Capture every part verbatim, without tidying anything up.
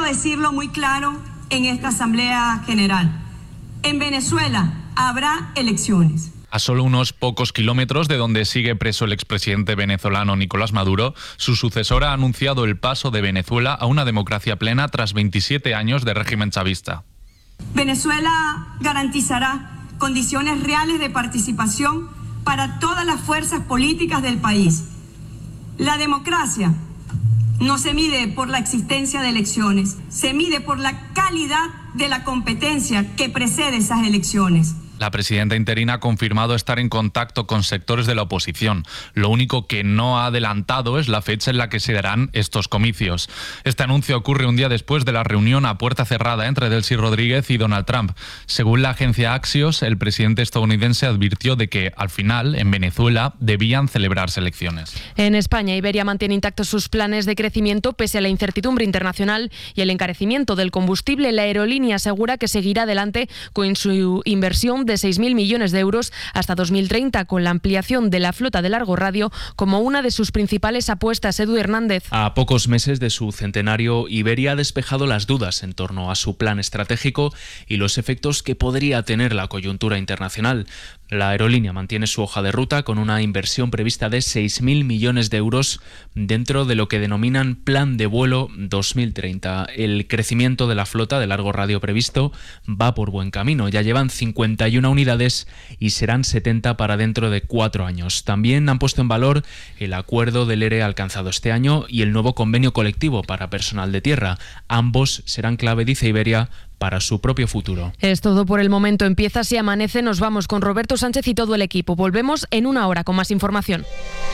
decirlo muy claro en esta Asamblea General. En Venezuela habrá elecciones. A solo unos pocos kilómetros de donde sigue preso el expresidente venezolano Nicolás Maduro, su sucesora ha anunciado el paso de Venezuela a una democracia plena tras veintisiete años de régimen chavista. Venezuela garantizará condiciones reales de participación para todas las fuerzas políticas del país. La democracia no se mide por la existencia de elecciones, se mide por la calidad de la competencia que precede esas elecciones. La presidenta interina ha confirmado estar en contacto con sectores de la oposición. Lo único que no ha adelantado es la fecha en la que se darán estos comicios. Este anuncio ocurre un día después de la reunión a puerta cerrada entre Delcy Rodríguez y Donald Trump. Según la agencia Axios, el presidente estadounidense advirtió de que, al final, en Venezuela debían celebrarse elecciones. En España, Iberia mantiene intactos sus planes de crecimiento pese a la incertidumbre internacional y el encarecimiento del combustible. La aerolínea asegura que seguirá adelante con su inversión de seis mil millones de euros hasta dos mil treinta, con la ampliación de la flota de largo radio como una de sus principales apuestas. Edu Hernández. A pocos meses de su centenario, Iberia ha despejado las dudas en torno a su plan estratégico y los efectos que podría tener la coyuntura internacional. La aerolínea mantiene su hoja de ruta con una inversión prevista de seis mil millones de euros dentro de lo que denominan Plan de Vuelo dos mil treinta. El crecimiento de la flota de largo radio previsto va por buen camino. Ya llevan cincuenta y una unidades y serán setenta para dentro de cuatro años. También han puesto en valor el acuerdo del E R E alcanzado este año y el nuevo convenio colectivo para personal de tierra. Ambos serán clave, dice Iberia, para su propio futuro. Es todo por el momento. Empieza Si Amanece. Nos vamos con Roberto Sánchez y todo el equipo. Volvemos en una hora con más información.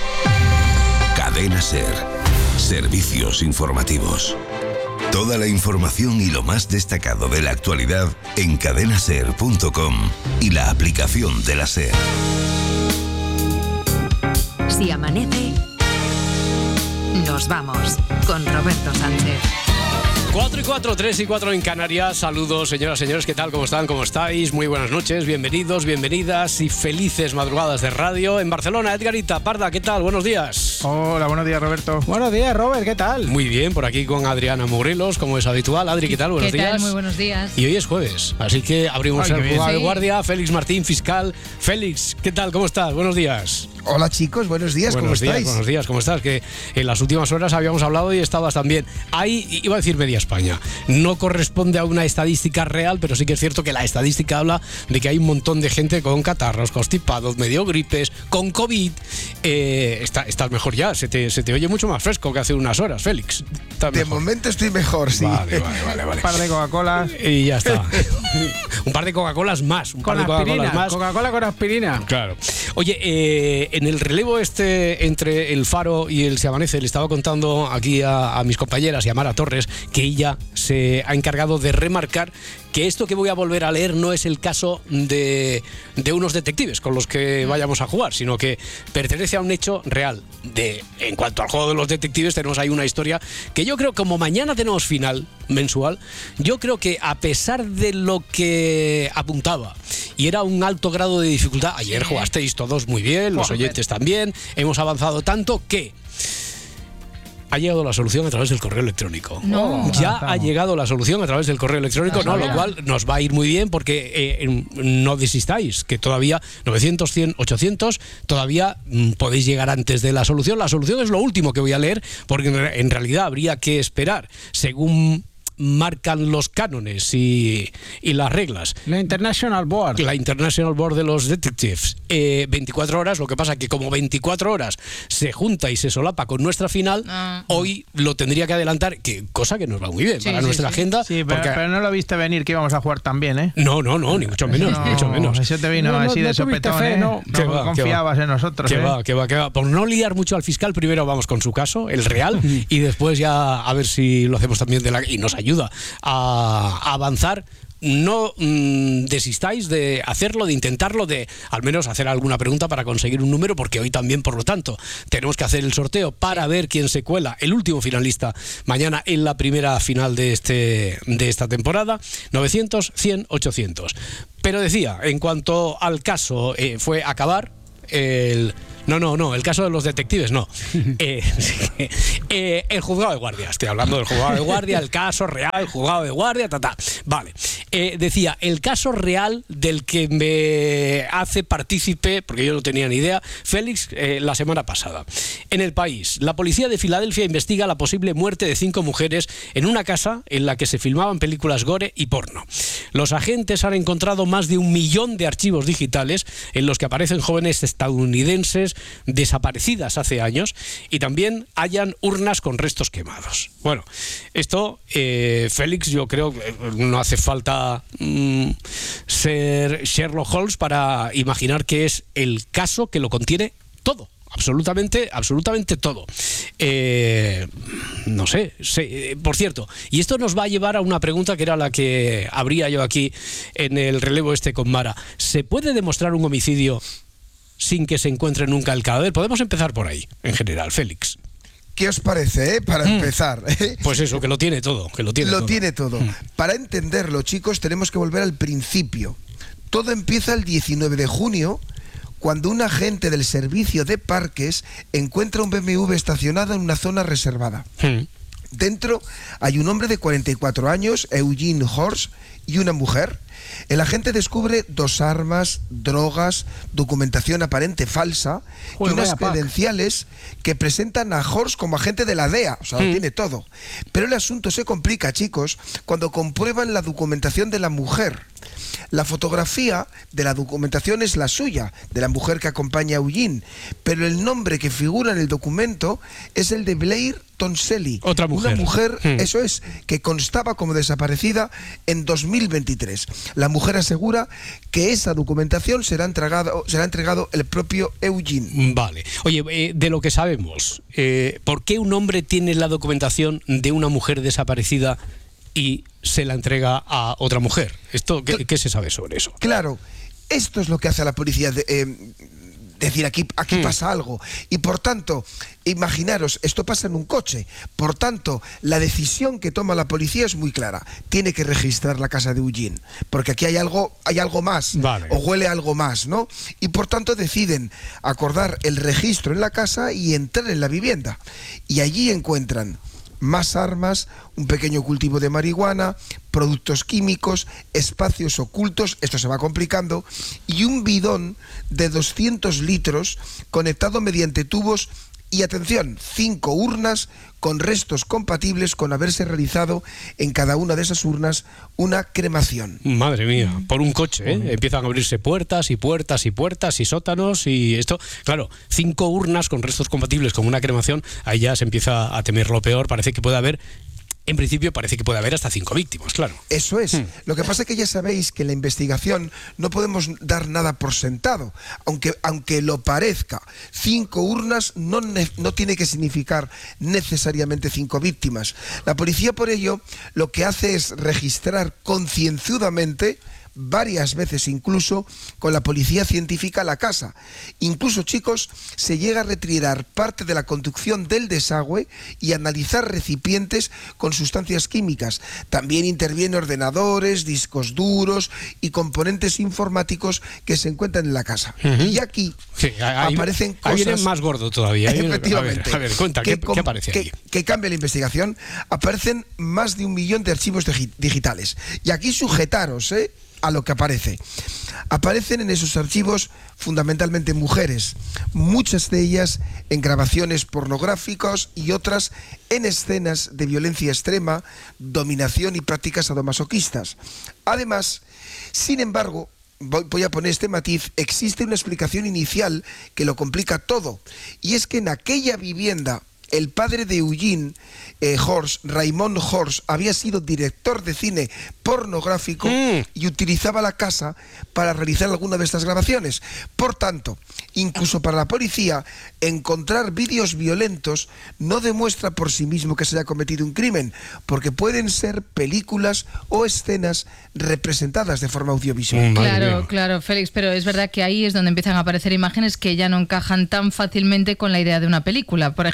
Cadena SER. Servicios informativos. Toda la información y lo más destacado de la actualidad en cadena ser punto com y la aplicación de la SER. Si amanece, nos vamos con Roberto Sánchez. cuatro y cuatro, tres y cuatro en Canarias. Saludos, señoras, señores, ¿qué tal? ¿Cómo están? ¿Cómo estáis? Muy buenas noches, bienvenidos, bienvenidas y felices madrugadas de radio. En Barcelona, Edgarita Parda, ¿qué tal? Buenos días. Hola, buenos días, Roberto. Buenos días, Robert, ¿qué tal? Muy bien, por aquí con Adriana Morelos, como es habitual. Adri, ¿qué tal? Buenos ¿Qué días. tal? Muy buenos días. Y hoy es jueves, así que abrimos Ay, el bien. juzgado de Sí. guardia. Félix Martín, fiscal. Félix, ¿qué tal? ¿Cómo estás? Buenos días. Hola, chicos, buenos días, buenos ¿cómo días, estáis? Buenos días, ¿cómo estás? Que en las últimas horas habíamos hablado y estabas también. Ahí iba a decir media España. No corresponde a una estadística real, pero sí que es cierto que la estadística habla de que hay un montón de gente con catarros, constipados, medio gripes, con COVID. Eh, está, estás mejor ya, se te, se te oye mucho más fresco que hace unas horas, Félix. Estás De mejor. momento estoy mejor, sí. Vale, vale, vale, vale. Un par de Coca-Cola. Y ya está. Un par de Coca-Colas más. Un Con par de Coca-Colas aspirina. más. Coca-Cola con aspirina. Claro. Oye, eh, en el relevo este entre el Faro y el Se Amanece, le estaba contando aquí a, a mis compañeras y a Mara Torres que ella se ha encargado de remarcar que esto que voy a volver a leer no es el caso de, de unos detectives con los que vayamos a jugar, sino que pertenece a un hecho real. De, en cuanto al juego de los detectives, tenemos ahí una historia que yo creo, como mañana tenemos final mensual, yo creo que a pesar de lo que apuntaba y era un alto grado de dificultad, ayer jugasteis todos muy bien, los oyentes también, hemos avanzado tanto que ha llegado la solución a través del correo electrónico. No. Ya ha llegado la solución a través del correo electrónico, no, lo cual nos va a ir muy bien porque eh, no desistáis, que todavía novecientos, cien, ochocientos, todavía mm, podéis llegar antes de la solución. La solución es lo último que voy a leer porque en, en realidad habría que esperar, según marcan los cánones y, y las reglas. La International Board. La International Board de los Detectives. Eh, veinticuatro horas, lo que pasa que como veinticuatro horas se junta y se solapa con nuestra final, Ah. hoy lo tendría que adelantar, que cosa que nos va muy bien Sí, para sí, nuestra sí. agenda. Sí, pero, porque- pero no lo viste venir que íbamos a jugar tan bien, ¿eh? No, no, no, ni mucho menos, No, ni mucho menos. Eso te vino No, no, así no de tuviste sopetón, fe, ¿eh? no. Que va, que confiabas en nosotros, Que ¿eh? va, que va, que va. Por no liar mucho al fiscal, primero vamos con su caso, el real, y después ya a ver si lo hacemos también de la, y nos ayuda a, a avanzar. No mmm, desistáis de hacerlo, de intentarlo, de al menos hacer alguna pregunta para conseguir un número, porque hoy también, por lo tanto, tenemos que hacer el sorteo para ver quién se cuela, el último finalista, mañana en la primera final de, este, de esta temporada. Novecientos, cien, ochocientos. Pero decía, en cuanto al caso, eh, fue acabar el... No, no, no, el caso de los detectives no. eh, eh, el juzgado de guardia, estoy hablando del juzgado de guardia, el caso real, el juzgado de guardia, ta, ta. Vale. Eh, decía, el caso real del que me hace partícipe, porque yo no tenía ni idea, Félix, eh, la semana pasada. En El País, la policía de Filadelfia investiga la posible muerte de cinco mujeres en una casa en la que se filmaban películas gore y porno. Los agentes han encontrado más de un millón de archivos digitales en los que aparecen jóvenes estadounidenses desaparecidas hace años y también hallan urnas con restos quemados. Bueno, esto, eh, Félix, yo creo que no hace falta mm, ser Sherlock Holmes para imaginar que es el caso que lo contiene todo. Absolutamente, absolutamente todo. Eh, no sé, sé, por cierto, y esto nos va a llevar a una pregunta que era la que abría yo aquí en el relevo este con Mara. ¿Se puede demostrar un homicidio sin que se encuentre nunca el cadáver? Podemos empezar por ahí, en general, Félix. ¿Qué os parece, eh? Para mm. empezar? ¿eh? Pues eso, que lo tiene todo, que lo tiene lo todo. tiene todo. Mm. Para entenderlo, chicos, tenemos que volver al principio. Todo empieza el diecinueve de junio, cuando un agente del servicio de parques encuentra un B M W estacionado en una zona reservada. Mm. Dentro hay un hombre de cuarenta y cuatro años, Eugene Horst, y una mujer. El agente descubre dos armas, drogas, documentación aparente falsa y unas credenciales que presentan a Horst como agente de la D E A, o sea, mm. lo tiene todo. Pero el asunto se complica, chicos, cuando comprueban la documentación de la mujer. La fotografía de la documentación es la suya, de la mujer que acompaña a Eugene, pero el nombre que figura en el documento es el de Blair Tonselli. Otra mujer. Una mujer, hmm. eso es, que constaba como desaparecida en dos mil veintitrés. La mujer asegura que esa documentación será entregado, será entregado el propio Eugene. Vale. Oye, eh, de lo que sabemos, eh, ¿por qué un hombre tiene la documentación de una mujer desaparecida y se la entrega a otra mujer? Esto, ¿qué, ¿qué se sabe sobre eso? Claro, esto es lo que hace a la policía de, eh, decir, aquí, aquí mm. pasa algo. Y por tanto, imaginaros, esto pasa en un coche. Por tanto, la decisión que toma la policía es muy clara. Tiene que registrar la casa de Eugene, porque aquí hay algo, hay algo más, vale. o huele algo más, ¿no? Y por tanto deciden acordar el registro en la casa y entrar en la vivienda. Y allí encuentran más armas, un pequeño cultivo de marihuana, productos químicos, espacios ocultos, esto se va complicando, y un bidón de doscientos litros conectado mediante tubos y, atención, cinco urnas con restos compatibles con haberse realizado en cada una de esas urnas una cremación. Madre mía, por un coche, ¿eh? Empiezan a abrirse puertas y puertas y puertas y sótanos y esto, claro, cinco urnas con restos compatibles con una cremación, ahí ya se empieza a temer lo peor, parece que puede haber... En principio parece que puede haber hasta cinco víctimas, claro. Eso es. Hmm. Lo que pasa es que ya sabéis que en la investigación no podemos dar nada por sentado, aunque, aunque lo parezca. Cinco urnas no, no tiene que significar necesariamente cinco víctimas. La policía, por ello, lo que hace es registrar concienzudamente, varias veces incluso, con la policía científica la casa. Incluso, chicos, se llega a retirar parte de la conducción del desagüe y analizar recipientes con sustancias químicas. También intervienen ordenadores, discos duros y componentes informáticos que se encuentran en la casa. Uh-huh. Y aquí sí, ahí, aparecen cosas... Ahí viene más gordo todavía. Efectivamente. A ver, a ver cuenta, ¿qué, com, ¿qué aparece que, ahí? Que cambia la investigación. Aparecen más de un millón de archivos digitales. Y aquí sujetaros, ¿eh?, a lo que aparece. Aparecen en esos archivos fundamentalmente mujeres, muchas de ellas en grabaciones pornográficas y otras en escenas de violencia extrema, dominación y prácticas sadomasoquistas. Además, sin embargo, voy, voy a poner este matiz, existe una explicación inicial que lo complica todo, y es que en aquella vivienda el padre de Eugene eh, Horst, Raymond Horst, había sido director de cine pornográfico mm. y utilizaba la casa para realizar alguna de estas grabaciones. Por tanto, incluso para la policía, encontrar vídeos violentos no demuestra por sí mismo que se haya cometido un crimen, porque pueden ser películas o escenas representadas de forma audiovisual. Claro, claro, Félix, pero es verdad que ahí es donde empiezan a aparecer imágenes que ya no encajan tan fácilmente con la idea de una película. Por ejemplo,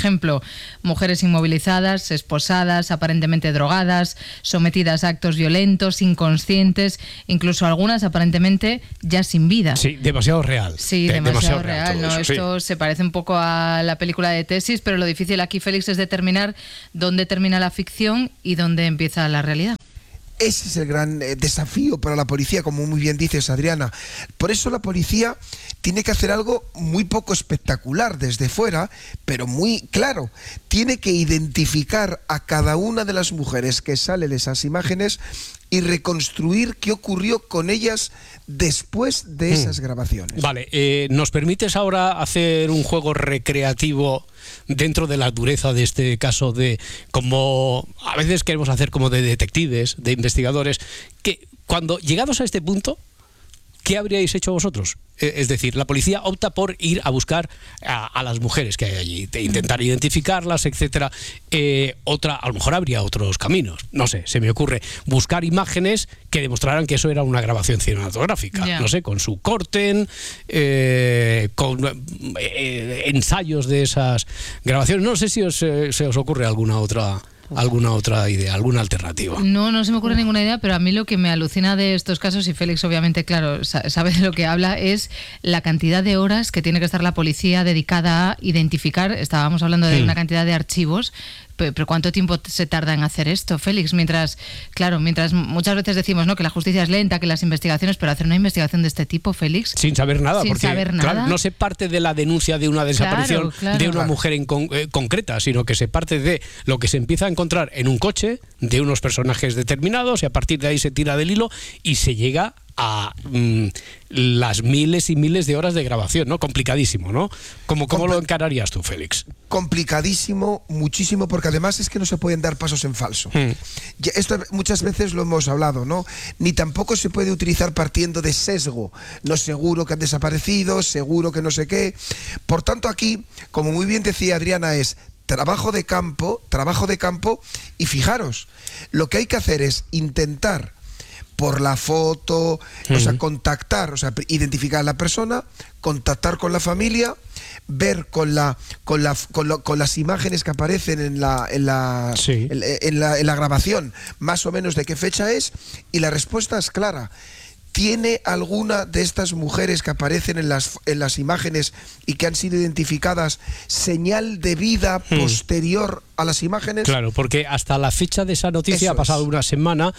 mujeres inmovilizadas, esposadas, aparentemente drogadas, sometidas a actos violentos, inconscientes, incluso algunas aparentemente ya sin vida. Sí, demasiado real. Sí, de, demasiado, demasiado real. real ¿no? eso, Esto sí. se parece un poco a la película de Tesis, pero lo difícil aquí, Félix, es determinar dónde termina la ficción y dónde empieza la realidad. Ese es el gran eh, desafío para la policía, como muy bien dices, Adriana. Por eso la policía tiene que hacer algo muy poco espectacular desde fuera, pero muy claro. Tiene que identificar a cada una de las mujeres que salen esas imágenes y reconstruir qué ocurrió con ellas después de esas mm. grabaciones. Vale, eh, ¿nos permites ahora hacer un juego recreativo dentro de la dureza de este caso, de como a veces queremos hacer como de detectives, de investigadores, que cuando llegados a este punto, ¿qué habríais hecho vosotros? Es decir, la policía opta por ir a buscar a, a las mujeres que hay allí, de intentar identificarlas, etcétera. Eh, otra, a lo mejor habría otros caminos, no sé, se me ocurre buscar imágenes que demostraran que eso era una grabación cinematográfica, yeah. no sé, con su corten, eh, con eh, ensayos de esas grabaciones. No sé si os, eh, se os ocurre alguna otra... ¿Alguna otra idea, alguna alternativa? No, no se me ocurre ninguna idea, pero a mí lo que me alucina de estos casos, y Félix obviamente, claro, sabe de lo que habla, es la cantidad de horas que tiene que estar la policía dedicada a identificar. Estábamos hablando de sí. una cantidad de archivos, pero ¿cuánto tiempo se tarda en hacer esto, Félix? Mientras, claro, mientras muchas veces decimos, ¿no?, que la justicia es lenta, que las investigaciones, pero hacer una investigación de este tipo, Félix... Sin saber nada, sin porque saber nada. Claro, no se parte de la denuncia de una desaparición claro, claro. de una mujer en con, eh, concreta, sino que se parte de lo que se empieza a encontrar en un coche de unos personajes determinados, y a partir de ahí se tira del hilo y se llega a mm, las miles y miles de horas de grabación, ¿no? Complicadísimo, ¿no? ¿Cómo, cómo Compl- lo encararías tú, Félix? Complicadísimo, muchísimo, porque además es que no se pueden dar pasos en falso. Hmm. Esto muchas veces lo hemos hablado, ¿no? Ni tampoco se puede utilizar partiendo de sesgo. No, seguro que han desaparecido, seguro que no sé qué. Por tanto, aquí, como muy bien decía Adriana, es trabajo de campo, trabajo de campo, y fijaros, lo que hay que hacer es intentar por la foto, uh-huh. o sea, contactar, o sea, identificar a la persona, contactar con la familia, ver con la con la con, lo, con las imágenes que aparecen en la en la, sí. en, en la en la grabación, más o menos de qué fecha es, y la respuesta es clara. ¿Tiene alguna de estas mujeres que aparecen en las, en las imágenes y que han sido identificadas señal de vida hmm. posterior a las imágenes? Claro, porque hasta la fecha de esa noticia, Eso ha pasado es. una semana,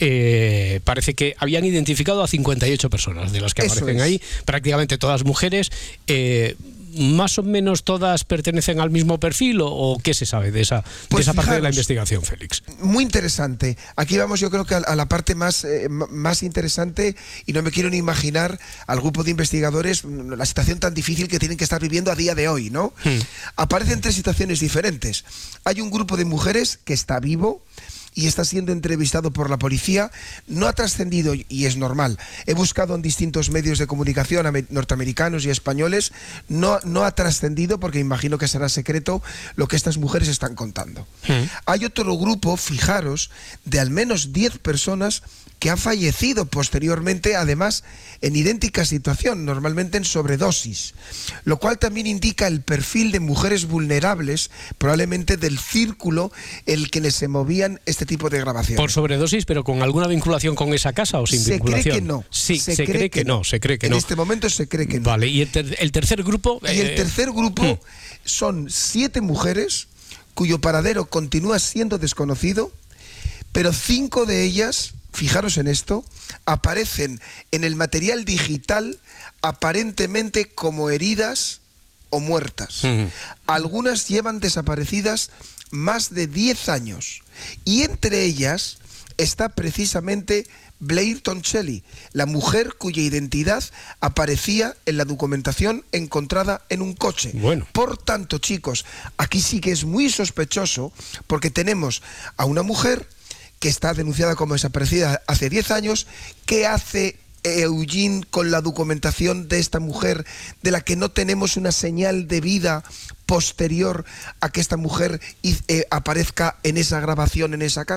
eh, parece que habían identificado a cincuenta y ocho personas de las que Eso aparecen es. ahí, prácticamente todas mujeres. Eh, ¿Más o menos todas pertenecen al mismo perfil o, o qué se sabe de esa, pues de esa fijaros, parte de la investigación, Félix? Muy interesante. Aquí vamos, yo creo que a, a la parte más, eh, más interesante, y no me quiero ni imaginar al grupo de investigadores la situación tan difícil que tienen que estar viviendo a día de hoy, ¿no? Hmm. Aparecen tres situaciones diferentes. Hay un grupo de mujeres que está vivo y está siendo entrevistado por la policía. No ha trascendido, y es normal. He buscado en distintos medios de comunicación norteamericanos y españoles. No, no ha trascendido, porque imagino que será secreto lo que estas mujeres están contando. ¿Mm? Hay otro grupo, fijaros, de al menos diez personas que han fallecido posteriormente, además en idéntica situación, normalmente en sobredosis, lo cual también indica el perfil de mujeres vulnerables, probablemente del círculo en el que les se movían este tipo de grabaciones. Por sobredosis, pero ¿con alguna vinculación con esa casa o sin se vinculación? Se cree que no. Sí, se, se cree, cree que, que no. no, se cree que en no. En este momento se cree que no. Vale, y el, ter el tercer grupo... Y el tercer grupo eh, son siete mujeres cuyo paradero continúa siendo desconocido, pero cinco de ellas, fijaros en esto, aparecen en el material digital aparentemente como heridas o muertas. Uh-huh. Algunas llevan desaparecidas más de diez años, y entre ellas está precisamente Blair Toncelli, la mujer cuya identidad aparecía en la documentación encontrada en un coche. Bueno. Por tanto, chicos, aquí sí que es muy sospechoso, porque tenemos a una mujer que está denunciada como desaparecida hace diez años. ¿Qué hace Eugene con la documentación de esta mujer, de la que no tenemos una señal de vida posterior a que esta mujer eh, aparezca en esa grabación en esa casa?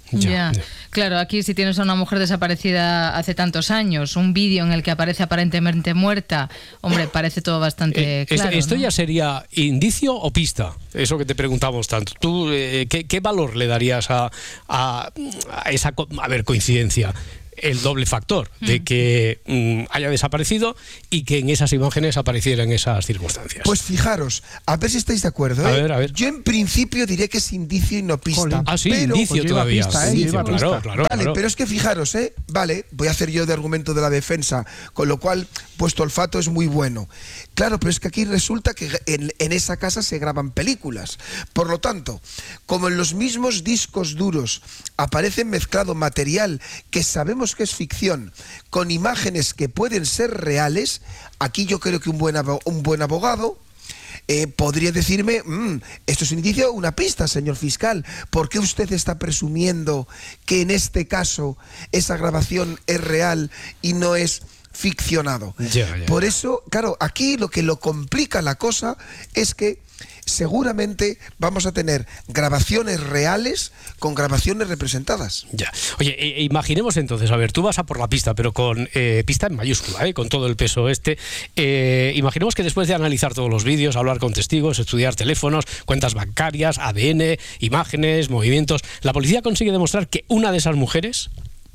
Ya, ya. Claro, aquí si tienes a una mujer desaparecida hace tantos años, un vídeo en el que aparece aparentemente muerta, hombre, parece todo bastante eh, claro. ¿Esto ¿no? ya sería indicio o pista? Eso que te preguntamos tanto. ¿Tú eh, ¿qué, qué valor le darías a, a, a esa a ver, coincidencia? El doble factor de que mm, haya desaparecido y que en esas imágenes aparecieran esas circunstancias. Pues fijaros, a ver si estáis de acuerdo. ¿eh? A ver, a ver. Yo en principio diré que es indicio y no pista. Jolín. Ah, sí, pero, indicio pues todavía. pista, ¿eh? Indicio, Lleva claro, pista. claro, Vale, claro. pero es que fijaros, ¿eh? Vale, voy a hacer yo de argumento de la defensa, con lo cual vuestro olfato es muy bueno. Claro, pero es que aquí resulta que en, en esa casa se graban películas. Por lo tanto, como en los mismos discos duros aparece mezclado material que sabemos que es ficción, con imágenes que pueden ser reales, aquí yo creo que un buen, abo- un buen abogado eh, podría decirme, mmm, esto es un indicio, una pista, señor fiscal. ¿Por qué usted está presumiendo que en este caso esa grabación es real y no es ficcionado? Ya, ya. Por eso, claro, aquí lo que lo complica la cosa es que seguramente vamos a tener grabaciones reales con grabaciones representadas. Ya. Oye, eh, imaginemos entonces, a ver, tú vas a por la pista, pero con eh, pista en mayúscula, eh, con todo el peso este. Eh, imaginemos que después de analizar todos los vídeos, hablar con testigos, estudiar teléfonos, cuentas bancarias, A D N, imágenes, movimientos, la policía consigue demostrar que una de esas mujeres,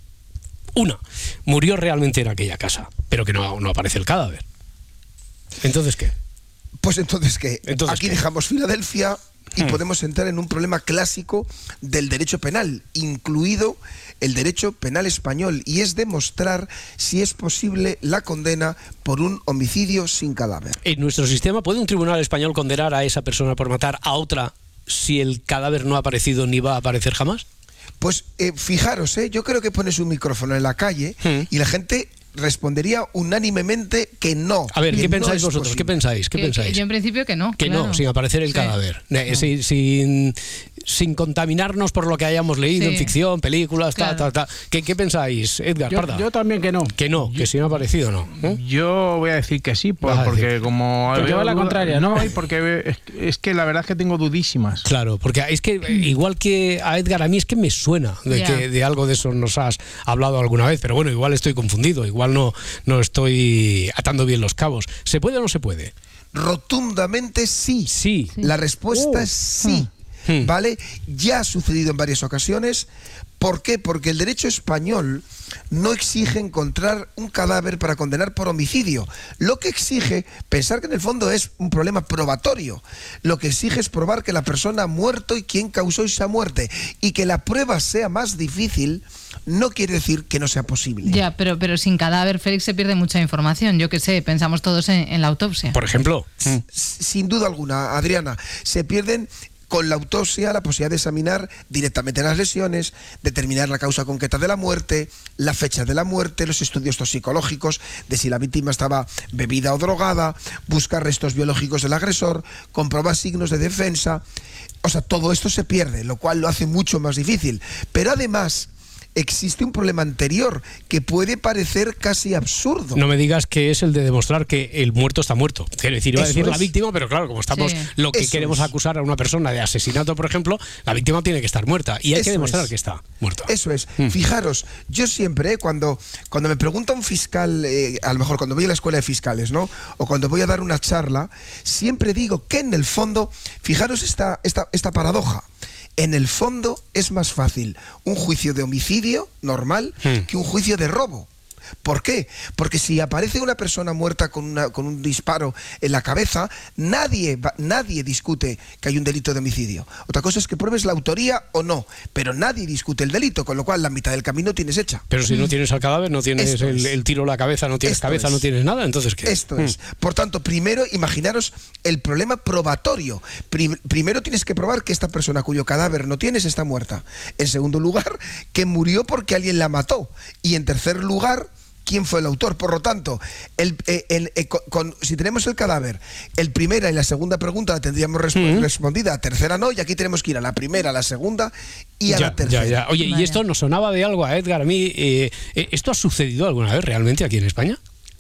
una, murió realmente en aquella casa, pero que no, no aparece el cadáver. ¿Entonces qué? Pues entonces, ¿qué? Entonces, Aquí ¿qué? dejamos Filadelfia y Hmm. podemos entrar en un problema clásico del derecho penal, incluido el derecho penal español, y es demostrar si es posible la condena por un homicidio sin cadáver. En nuestro sistema, ¿puede un tribunal español condenar a esa persona por matar a otra si el cadáver no ha aparecido ni va a aparecer jamás? Pues eh, fijaros, ¿eh? Yo creo que pones un micrófono en la calle Hmm. y la gente respondería unánimemente que no. A ver, que ¿qué no pensáis es vosotros? ¿Qué posible. pensáis? ¿Qué Que- que pensáis? yo en principio que no. Que claro. no, sin aparecer el Sí. cadáver. Eh, No. sin, sin, sin contaminarnos por lo que hayamos leído Sí. en ficción, películas, Claro. ta, ta, ta. ¿Qué, qué pensáis, Edgar Yo, Parda? yo también que no. Que no, que si no ha aparecido, no. ¿Eh? Yo voy a decir que sí, por- Vas a porque decir. como... Porque veo va la duda- contraria, ¿no? No, y porque es, es que la verdad es que tengo dudísimas. Claro, porque es que eh, igual que a Edgar, a mí es que me suena de Ya. que de algo de eso nos has hablado alguna vez, pero bueno, igual estoy confundido, igual no, no estoy atando bien los cabos. ¿Se puede o no se puede? Rotundamente sí. Sí. La respuesta Oh. es sí. Hmm. ¿Vale? Ya ha sucedido en varias ocasiones. ¿Por qué? Porque el derecho español no exige encontrar un cadáver para condenar por homicidio. Lo que exige, pensar que en el fondo es un problema probatorio. Lo que exige es probar que la persona ha muerto y quién causó esa muerte. Y que la prueba sea más difícil no quiere decir que no sea posible. Ya, pero, pero sin cadáver, Félix, se pierde mucha información. Yo qué sé, pensamos todos en, en la autopsia. Por ejemplo. S- Sin duda alguna, Adriana, se pierden con la autopsia la posibilidad de examinar directamente las lesiones, determinar la causa concreta de la muerte, la fecha de la muerte, los estudios toxicológicos de si la víctima estaba bebida o drogada, buscar restos biológicos del agresor, comprobar signos de defensa. O sea, todo esto se pierde, lo cual lo hace mucho más difícil. Pero además existe un problema anterior que puede parecer casi absurdo. No me digas que es el de demostrar que el muerto está muerto. Quiero decir, iba a Eso decir la es. víctima, pero claro, como estamos, Sí. lo que Eso queremos es. acusar a una persona de asesinato, por ejemplo, la víctima tiene que estar muerta y hay Eso que demostrar es. que está muerta. Eso es. Mm. Fijaros, yo siempre, eh, cuando, cuando me pregunta un fiscal, eh, a lo mejor cuando voy a la escuela de fiscales, ¿no? O cuando voy a dar una charla, siempre digo que en el fondo, fijaros esta, esta, esta paradoja. En el fondo es más fácil un juicio de homicidio normal Hmm. que un juicio de robo. ¿Por qué? Porque si aparece una persona muerta con, una, con un disparo en la cabeza, nadie, va- nadie discute que hay un delito de homicidio. Otra cosa es que pruebes la autoría o no, pero nadie discute el delito, con lo cual la mitad del camino tienes hecha. Pero si no tienes al cadáver, no tienes Esto el, es. el tiro a la cabeza, no tienes Esto cabeza, es. no tienes nada, entonces ¿qué? Esto Mm. es. Por tanto, primero, imaginaros el problema probatorio. Pri- primero tienes que probar que esta persona cuyo cadáver no tienes está muerta. En segundo lugar, que murió porque alguien la mató. Y en tercer lugar, quién fue el autor. Por lo tanto, el, eh, el, eh, con, con- si tenemos el cadáver, el primera y la segunda pregunta la tendríamos resp- Mm. respondida, la tercera no, y aquí tenemos que ir a la primera, a la segunda y a Ya, la tercera. ya, ya. Oye, Vaya. ¿y esto nos sonaba de algo a Edgar? A mí, eh, eh, ¿esto ha sucedido alguna vez realmente aquí en España?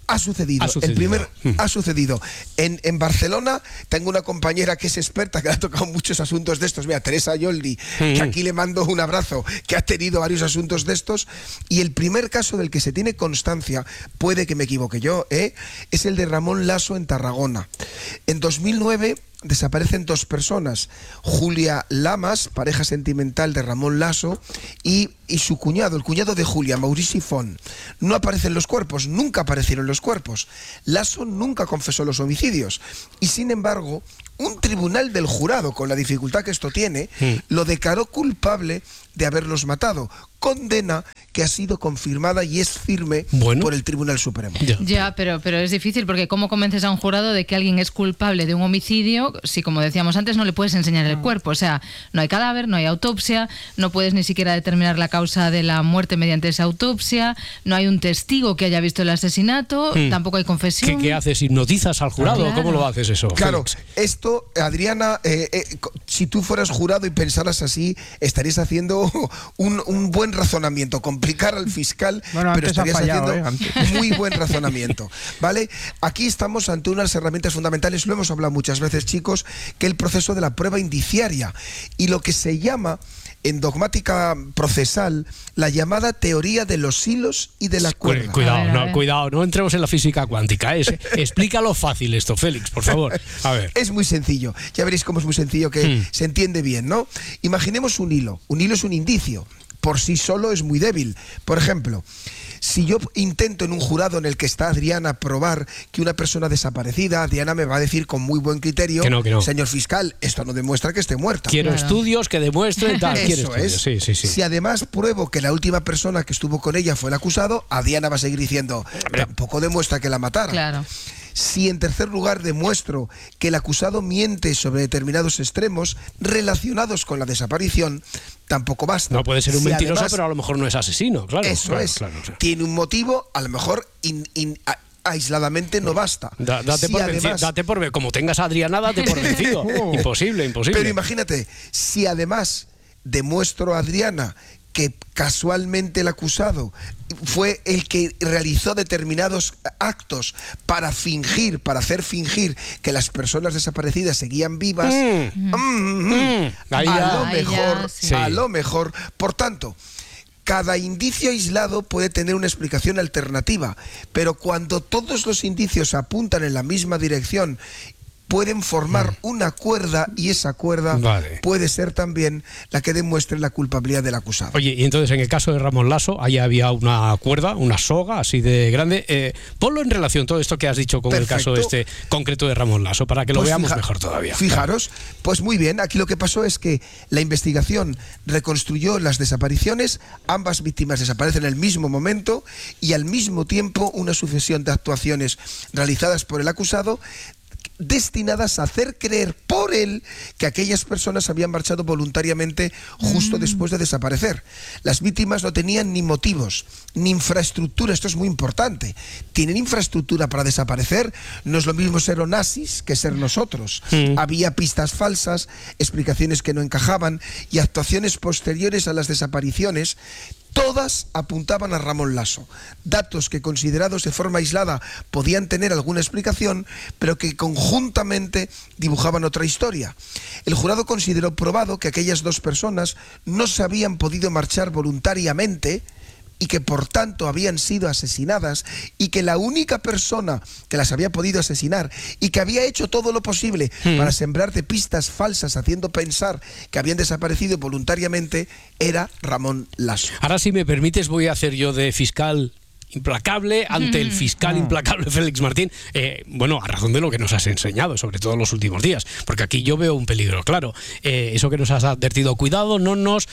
Ha sucedido. Ha sucedido. El primer ha sucedido. En, en Barcelona tengo una compañera que es experta, que le ha tocado muchos asuntos de estos. Mira, Teresa Yoldi, mm. que aquí le mando un abrazo, que ha tenido varios asuntos de estos. Y el primer caso del que se tiene constancia, puede que me equivoque yo, ¿eh? es el de Ramón Lasso en Tarragona. En dos mil nueve desaparecen dos personas, Julia Lamas, pareja sentimental de Ramón Lasso, y, y su cuñado, el cuñado de Julia, Maurici Font. No aparecen los cuerpos, nunca aparecieron los cuerpos. Lasso nunca confesó los homicidios y, sin embargo, un tribunal del jurado, con la dificultad que esto tiene, sí. lo declaró culpable de haberlos matado. Condena que ha sido confirmada y es firme bueno. por el Tribunal Supremo. Ya, ya pero, pero es difícil, porque ¿cómo convences a un jurado de que alguien es culpable de un homicidio si, como decíamos antes, no le puedes enseñar el cuerpo? O sea, no hay cadáver, no hay autopsia, no puedes ni siquiera determinar la causa de la muerte mediante esa autopsia, no hay un testigo que haya visto el asesinato, hmm. tampoco hay confesión. ¿Qué, qué haces? ¿Hipnotizas al jurado? Claro. ¿Cómo lo haces eso? Claro, Félix? Esto, Adriana, eh, eh, si tú fueras jurado y pensaras así, estarías haciendo un, un buen razonamiento, complicar al fiscal, bueno, pero estarías fallado, haciendo eh, muy buen razonamiento, ¿vale? Aquí estamos ante unas herramientas fundamentales, lo hemos hablado muchas veces, chicos, que el proceso de la prueba indiciaria y lo que se llama en dogmática procesal la llamada teoría de los hilos y de la cuerda. Cuidado, a ver, a ver. no, cuidado, no entremos en la física cuántica. Es, explícalo fácil esto, Félix, por favor. A ver. Es muy sencillo, ya veréis cómo es muy sencillo, que hmm. se entiende bien, ¿no? Imaginemos un hilo, un hilo es un indicio, por sí solo es muy débil. Por ejemplo, si yo intento en un jurado en el que está Adriana probar que una persona desaparecida, Adriana me va a decir con muy buen criterio, que no, que no. señor fiscal, esto no demuestra que esté muerta. Quiero claro. estudios que demuestren tal. Eso es. Sí, sí, sí. Si además pruebo que la última persona que estuvo con ella fue el acusado, Adriana va a seguir diciendo, tampoco demuestra que la matara. Claro. Si en tercer lugar demuestro que el acusado miente sobre determinados extremos relacionados con la desaparición, tampoco basta. No puede ser un si mentiroso, además, pero a lo mejor no es asesino, claro. Eso claro, es. Claro, claro. Tiene un motivo, a lo mejor in, in, a, aisladamente no basta. Da, date, si por además, vencido, date por como tengas a Adriana, date por vencido. oh. Imposible, imposible. Pero imagínate, si además demuestro a Adriana que casualmente el acusado fue el que realizó determinados actos para fingir, para hacer fingir que las personas desaparecidas seguían vivas, mm. Mm, mm, a ya, lo mejor, ya, sí. a lo mejor, por tanto, cada indicio aislado puede tener una explicación alternativa, pero cuando todos los indicios apuntan en la misma dirección, pueden formar mm. una cuerda y esa cuerda vale. puede ser también la que demuestre la culpabilidad del acusado. Oye, y entonces en el caso de Ramón Lasso, ahí había una cuerda, una soga así de grande. Eh, ponlo en relación todo esto que has dicho con Perfecto. el caso este concreto de Ramón Lasso, para que lo pues veamos fija, mejor todavía. Fijaros, pues muy bien, aquí lo que pasó es que la investigación reconstruyó las desapariciones, ambas víctimas desaparecen en el mismo momento y al mismo tiempo una sucesión de actuaciones realizadas por el acusado destinadas a hacer creer por él que aquellas personas habían marchado voluntariamente justo mm. después de desaparecer. Las víctimas no tenían ni motivos, ni infraestructura, esto es muy importante. ¿Tienen infraestructura para desaparecer? No es lo mismo ser onassis que ser nosotros. Mm. Había pistas falsas, explicaciones que no encajaban y actuaciones posteriores a las desapariciones. Todas apuntaban a Ramón Lasso, datos que considerados de forma aislada podían tener alguna explicación, pero que conjuntamente dibujaban otra historia. El jurado consideró probado que aquellas dos personas no se habían podido marchar voluntariamente y que por tanto habían sido asesinadas y que la única persona que las había podido asesinar y que había hecho todo lo posible hmm. para sembrarte pistas falsas haciendo pensar que habían desaparecido voluntariamente era Ramón Lasso. Ahora, si me permites, voy a hacer yo de fiscal implacable ante el fiscal implacable Félix Martín, eh, bueno, a razón de lo que nos has enseñado, sobre todo en los últimos días, porque aquí yo veo un peligro, claro, eh, eso que nos has advertido, cuidado, no nos...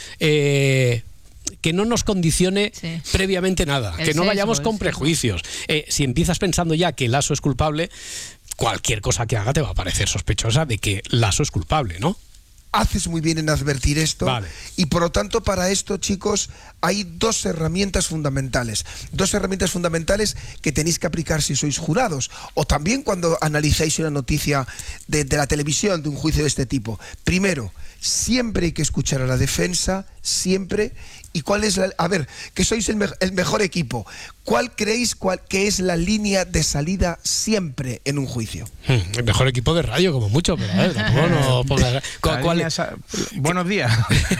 Eh, que no nos condicione sí. previamente nada, el que no sesgo, vayamos con prejuicios. Eh, si empiezas pensando ya que Lasso es culpable, cualquier cosa que haga te va a parecer sospechosa de que Lasso es culpable, ¿no? Haces muy bien en advertir esto vale. y por lo tanto para esto, chicos, hay dos herramientas fundamentales, dos herramientas fundamentales que tenéis que aplicar si sois jurados o también cuando analizáis una noticia de, de la televisión, de un juicio de este tipo. Primero, siempre hay que escuchar a la defensa, siempre, ¿Y cuál es la, a ver, que sois el, me, el mejor equipo? ¿Cuál creéis cuál, que es la línea de salida siempre en un juicio? Hmm, el mejor equipo de radio, como mucho, pero a ver, tampoco no ponga, ¿cuál, cuál es? Buenos días.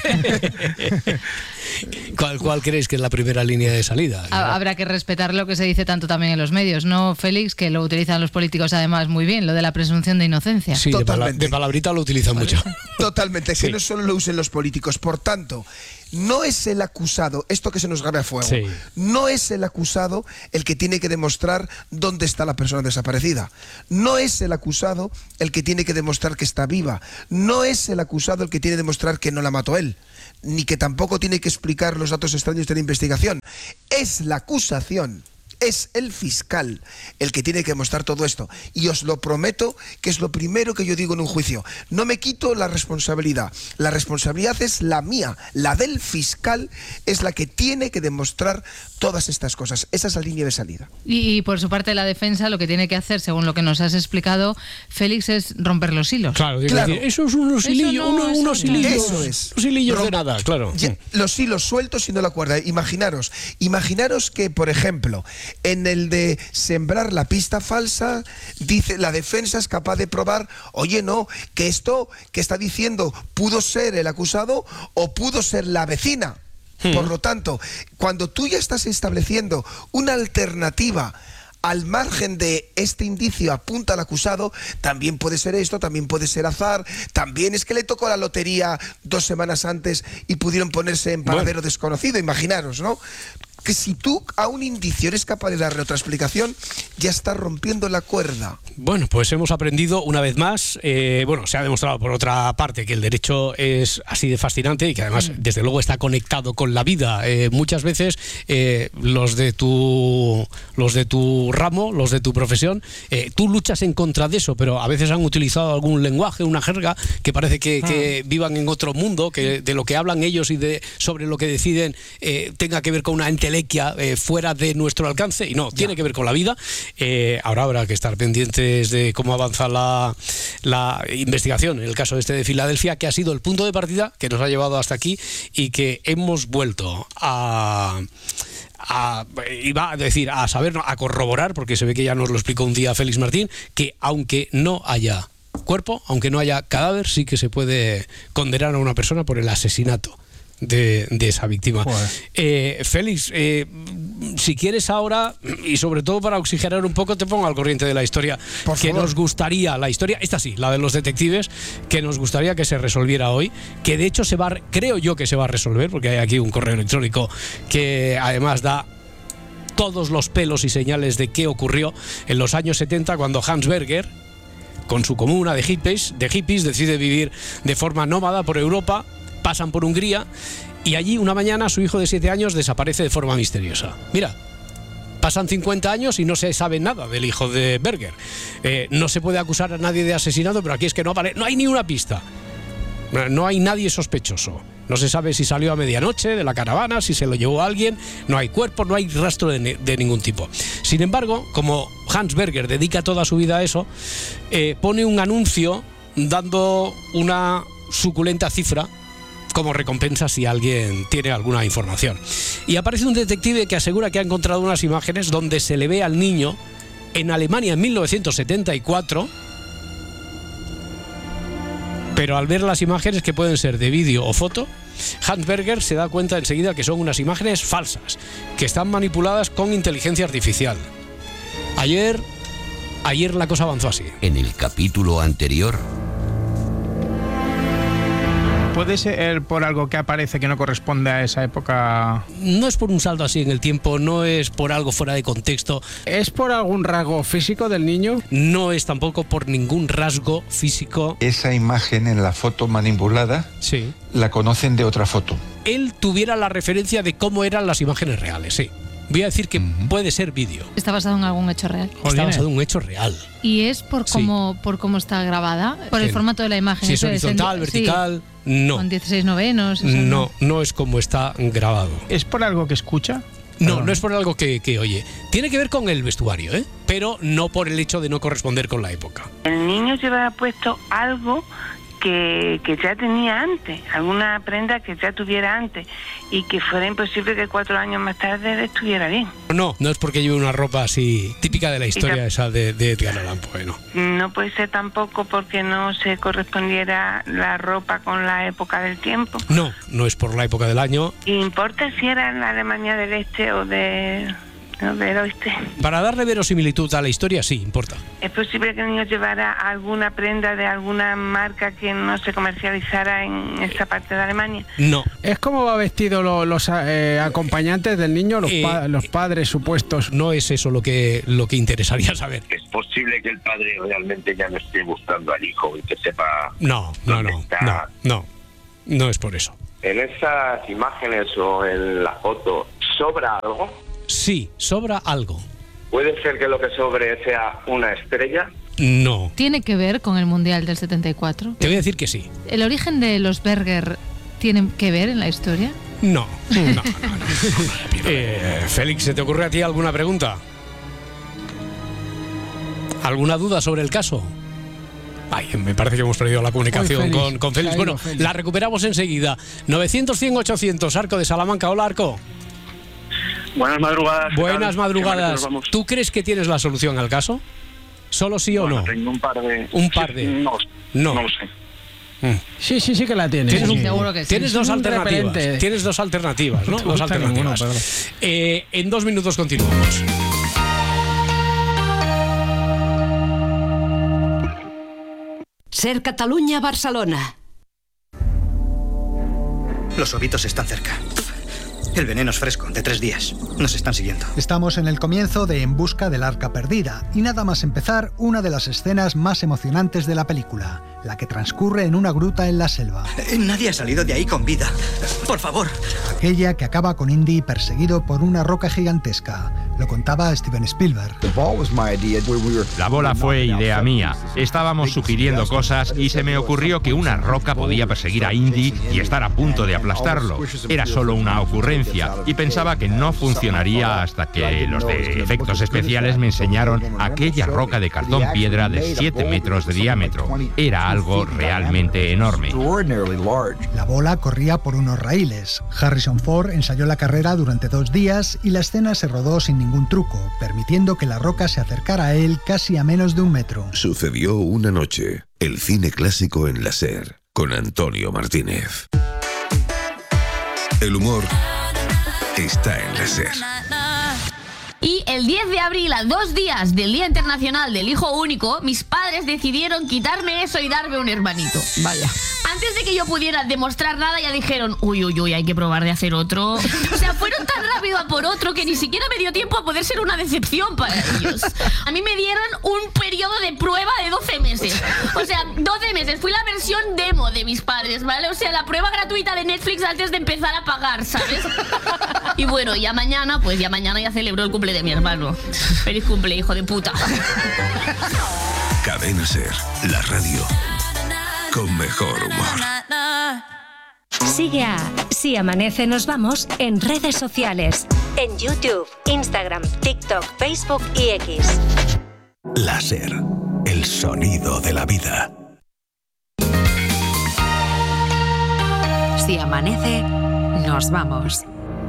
¿Cuál, ¿Cuál creéis que es la primera línea de salida? Habrá que respetar lo que se dice tanto también en los medios, ¿no, Félix? Que lo utilizan los políticos además muy bien, lo de la presunción de inocencia. Sí, de, pala de palabrita lo utilizan mucho. Totalmente, sí. Que no solo lo usen los políticos. Por tanto, no es el acusado, esto que se nos grabe a fuego, sí. no es el acusado el que tiene que demostrar dónde está la persona desaparecida. No es el acusado el que tiene que demostrar que está viva. No es el acusado el que tiene que demostrar que no la mató él, ni que tampoco tiene que explicar los datos extraños de la investigación. Es la acusación. Es el fiscal el que tiene que mostrar todo esto. Y os lo prometo que es lo primero que yo digo en un juicio. No me quito la responsabilidad. La responsabilidad es la mía. La del fiscal es la que tiene que demostrar todas estas cosas. Esa es la línea de salida. Y, y por su parte la defensa lo que tiene que hacer, según lo que nos has explicado, Félix, es romper los hilos. Claro, claro. Decir, eso es unos hilillos, no, uno, eso unos no. hilillos. Eso es. Los hilillos Rom de nada, claro. Ya, los hilos sueltos y no la cuerda. Imaginaros, imaginaros que, por ejemplo, en el de sembrar la pista falsa, dice la defensa es capaz de probar, oye, no, que esto que está diciendo pudo ser el acusado o pudo ser la vecina. Hmm. Por lo tanto, cuando tú ya estás estableciendo una alternativa al margen de este indicio apunta al acusado, también puede ser esto, también puede ser azar, también es que le tocó la lotería dos semanas antes y pudieron ponerse en paradero bueno. desconocido, imaginaros, ¿no? Que si tú a un indicio eres capaz de darle otra explicación, ya estás rompiendo la cuerda. Bueno, pues hemos aprendido una vez más, eh, bueno, se ha demostrado por otra parte que el derecho es así de fascinante y que además, desde luego, está conectado con la vida. Eh, muchas veces eh, los de tu los de tu ramo, los de tu profesión, eh, tú luchas en contra de eso, pero a veces han utilizado algún lenguaje, una jerga, que parece que, que vivan en otro mundo, que de lo que hablan ellos y de sobre lo que deciden eh, tenga que ver con una entelequia eh, fuera de nuestro alcance, y no, ya. tiene que ver con la vida. Eh, ahora habrá que estar pendientes de cómo avanza la, la investigación en el caso este de Filadelfia, que ha sido el punto de partida que nos ha llevado hasta aquí y que hemos vuelto a... A, iba a decir, a saber, a corroborar, porque se ve que ya nos lo explicó un día Félix Martín, que aunque no haya cuerpo, aunque no haya cadáver, sí que se puede condenar a una persona por el asesinato de, de esa víctima. Eh, Félix, eh, si quieres ahora, y sobre todo para oxigenar un poco, te pongo al corriente de la historia Por que favor. nos gustaría, la historia, esta sí, la de los detectives, que nos gustaría que se resolviera hoy, que de hecho se va, creo yo que se va a resolver, porque hay aquí un correo electrónico que además da todos los pelos y señales de qué ocurrió en los años setenta, cuando Hans Berger, con su comuna de hippies, de hippies decide vivir de forma nómada por Europa, pasan por Hungría y allí una mañana su hijo de siete años desaparece de forma misteriosa. Mira, pasan cincuenta años y no se sabe nada del hijo de Berger. Eh, no se puede acusar a nadie de asesinato, pero aquí es que no aparece, no hay ni una pista. No hay nadie sospechoso. No se sabe si salió a medianoche de la caravana, si se lo llevó a alguien. No hay cuerpo, no hay rastro de, de ningún tipo. Sin embargo, como Hans Berger dedica toda su vida a eso, eh, pone un anuncio dando una suculenta cifra como recompensa si alguien tiene alguna información. Y aparece un detective que asegura que ha encontrado unas imágenes donde se le ve al niño en Alemania en mil novecientos setenta y cuatro, pero al ver las imágenes, que pueden ser de vídeo o foto, Hans Berger se da cuenta enseguida que son unas imágenes falsas, que están manipuladas con inteligencia artificial. Ayer, ayer la cosa avanzó así. En el capítulo anterior... ¿Puede ser por algo que aparece que no corresponde a esa época? No es por un salto así en el tiempo, no es por algo fuera de contexto. ¿Es por algún rasgo físico del niño? No es tampoco por ningún rasgo físico. Esa imagen en la foto manipulada, sí, la conocen de otra foto. Él tuviera la referencia de cómo eran las imágenes reales, sí. Voy a decir que uh-huh. puede ser vídeo. ¿Está basado en algún hecho real? Está basado en un hecho real. ¿Y es por cómo, sí. por cómo está grabada? ¿Por el sí. formato de la imagen? Si es horizontal, es en, vertical, sí. no. ¿Con dieciséis novenos? No, no, no es como está grabado. ¿Es por algo que escucha? No, Perdón. no es por algo que, que oye. Tiene que ver con el vestuario, ¿eh? Pero no por el hecho de no corresponder con la época. El niño lleva puesto algo que, que ya tenía antes, alguna prenda que ya tuviera antes, y que fuera imposible que cuatro años más tarde estuviera bien. No, no es porque lleve una ropa así típica de la historia esa de, de Edgar Allan Poe, ¿no? No puede ser tampoco porque no se correspondiera la ropa con la época del tiempo. No, no es por la época del año. ¿Importa si era en la Alemania del Este o de... No, pero este. Para darle verosimilitud a la historia, sí, importa. ¿Es posible que el niño llevara alguna prenda de alguna marca que no se comercializara en esa parte de Alemania? No. ¿Es cómo va vestido lo, los eh, acompañantes del niño, los, Eh, pa los padres supuestos? No es eso lo que, lo que interesaría saber. ¿Es posible que el padre realmente ya no esté buscando al hijo y que sepa... No, no, no, no, no, no es por eso. ¿En esas imágenes o en la foto sobra algo? Sí, sobra algo. ¿Puede ser que lo que sobre sea una estrella? No. ¿Tiene que ver con el Mundial del setenta y cuatro? Te voy a decir que sí. ¿El origen de los Berger tiene que ver en la historia? No, no, no. no, no. Eh, Félix, ¿se te ocurre a ti alguna pregunta? ¿Alguna duda sobre el caso? Ay, me parece que hemos perdido la comunicación Félix, con, con Félix. Bueno, Félix. la recuperamos enseguida. novecientos, cien, ochocientos, Arco de Salamanca. Hola, Arco. Buenas madrugadas. Buenas madrugadas. Vamos. ¿Tú crees que tienes la solución al caso? ¿Solo sí o Bueno, no? Tengo un par de... Un par de... No, no. no lo sé. Sí, sí, sí que la tienes. Tienes, Sí. Seguro que sí. tienes dos Es un alternativas. repelente. Tienes dos alternativas, ¿no? No te Dos gusta alternativas. ninguno, Eh, en dos minutos continuamos. Ser Catalunya, Barcelona. Los ovitos están cerca. El veneno es fresco, de tres días. Nos están siguiendo. Estamos en el comienzo de En busca del arca perdida, y nada más empezar, una de las escenas más emocionantes de la película, la que transcurre en una gruta en la selva. Eh, Nadie ha salido de ahí con vida. Por favor. Aquella que acaba con Indy perseguido por una roca gigantesca. Lo contaba Steven Spielberg. La bola fue idea mía. Estábamos sugiriendo cosas y se me ocurrió que una roca podía perseguir a Indy y estar a punto de aplastarlo. Era solo una ocurrencia y pensaba que no funcionaría hasta que los de efectos especiales me enseñaron aquella roca de cartón piedra de siete metros de diámetro. Era algo realmente enorme. La bola corría por unos raíles. Harrison Ford ensayó la carrera durante dos días y la escena se rodó sin ningún truco, permitiendo que la roca se acercara a él casi a menos de un metro. Sucedió una noche. El cine clásico en la SER, con Antonio Martínez. El humor está en la SER. Y el diez de abril, a dos días del Día Internacional del Hijo Único, mis padres decidieron quitarme eso y darme un hermanito. Vaya. Antes de que yo pudiera demostrar nada, ya dijeron, uy, uy, uy, hay que probar de hacer otro. O sea, fueron tan rápido a por otro que ni siquiera me dio tiempo a poder ser una decepción para ellos. A mí me dieron un periodo de prueba de doce meses. O sea, doce meses. Fui la versión demo de mis padres, ¿vale? O sea, la prueba gratuita de Netflix antes de empezar a pagar, ¿sabes? Y bueno, ya mañana, pues ya mañana ya celebro el cumple de mi hermano. Feliz cumple, hijo de puta. Cadena SER, la radio con mejor humor. Sigue a Si Amanece Nos Vamos en redes sociales. En YouTube, Instagram, TikTok, Facebook y X. La SER, el sonido de la vida. Si amanece, nos vamos.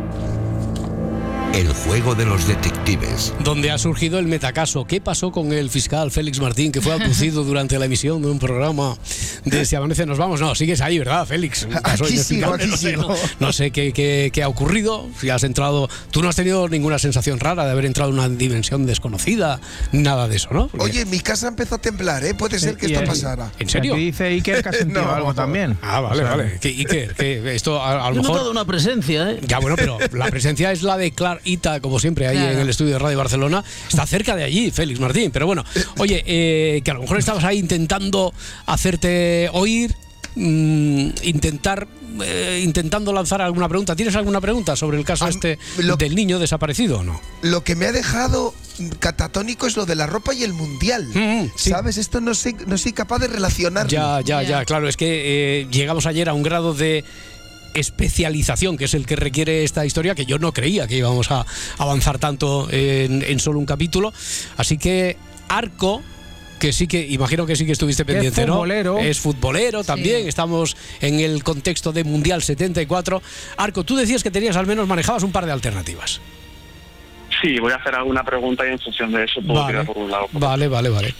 El juego de los detectives. Donde ha surgido el metacaso. ¿Qué pasó con el fiscal Félix Martín, que fue abducido durante la emisión de un programa de Si Amanece Nos Vamos? No, sigues ahí, ¿verdad, Félix? Un caso Aquí sigo, inexplicable. aquí no sé, sigo. no, no sé qué, qué, qué ha ocurrido. Si has entrado... Tú no has tenido ninguna sensación rara de haber entrado en una dimensión desconocida, nada de eso, ¿no? Porque... Oye, mi casa empezó a temblar, ¿eh? Puede ser que Y esto el- pasara. ¿En serio? Aquí dice Iker que ha sentido No. algo también. Ah, vale, O sea, vale. ¿Qué, Iker? ¿Qué? Esto a, a lo Yo he mejor... notado una presencia, ¿eh? Ya, bueno, pero la presencia es la de Clark Ita, como siempre, ahí Claro. en el estudio de Radio Barcelona. Está cerca de allí, Félix Martín. Pero bueno, oye, eh, que a lo mejor estabas ahí intentando hacerte oír, mm, intentar, eh, intentando lanzar alguna pregunta. ¿Tienes alguna pregunta sobre el caso Ah, este lo- del niño desaparecido o no? Lo que me ha dejado catatónico es lo de la ropa y el mundial. Mm, sí. ¿Sabes? Esto no soy, no soy capaz de relacionarlo. Ya, ya, Ya. ya, claro. Es que eh, llegamos ayer a un grado de especialización, que es el que requiere esta historia, que yo no creía que íbamos a avanzar tanto en, en solo un capítulo. Así que, Arco, que sí que, imagino que sí que estuviste pendiente, es futbolero. ¿no? Es futbolero también, Sí. estamos en el contexto de Mundial setenta y cuatro. Arco, tú decías que tenías al menos, manejabas un par de alternativas. Sí, voy a hacer alguna pregunta y en función de eso puedo Vale. tirar por un lado. Vale, vale, vale.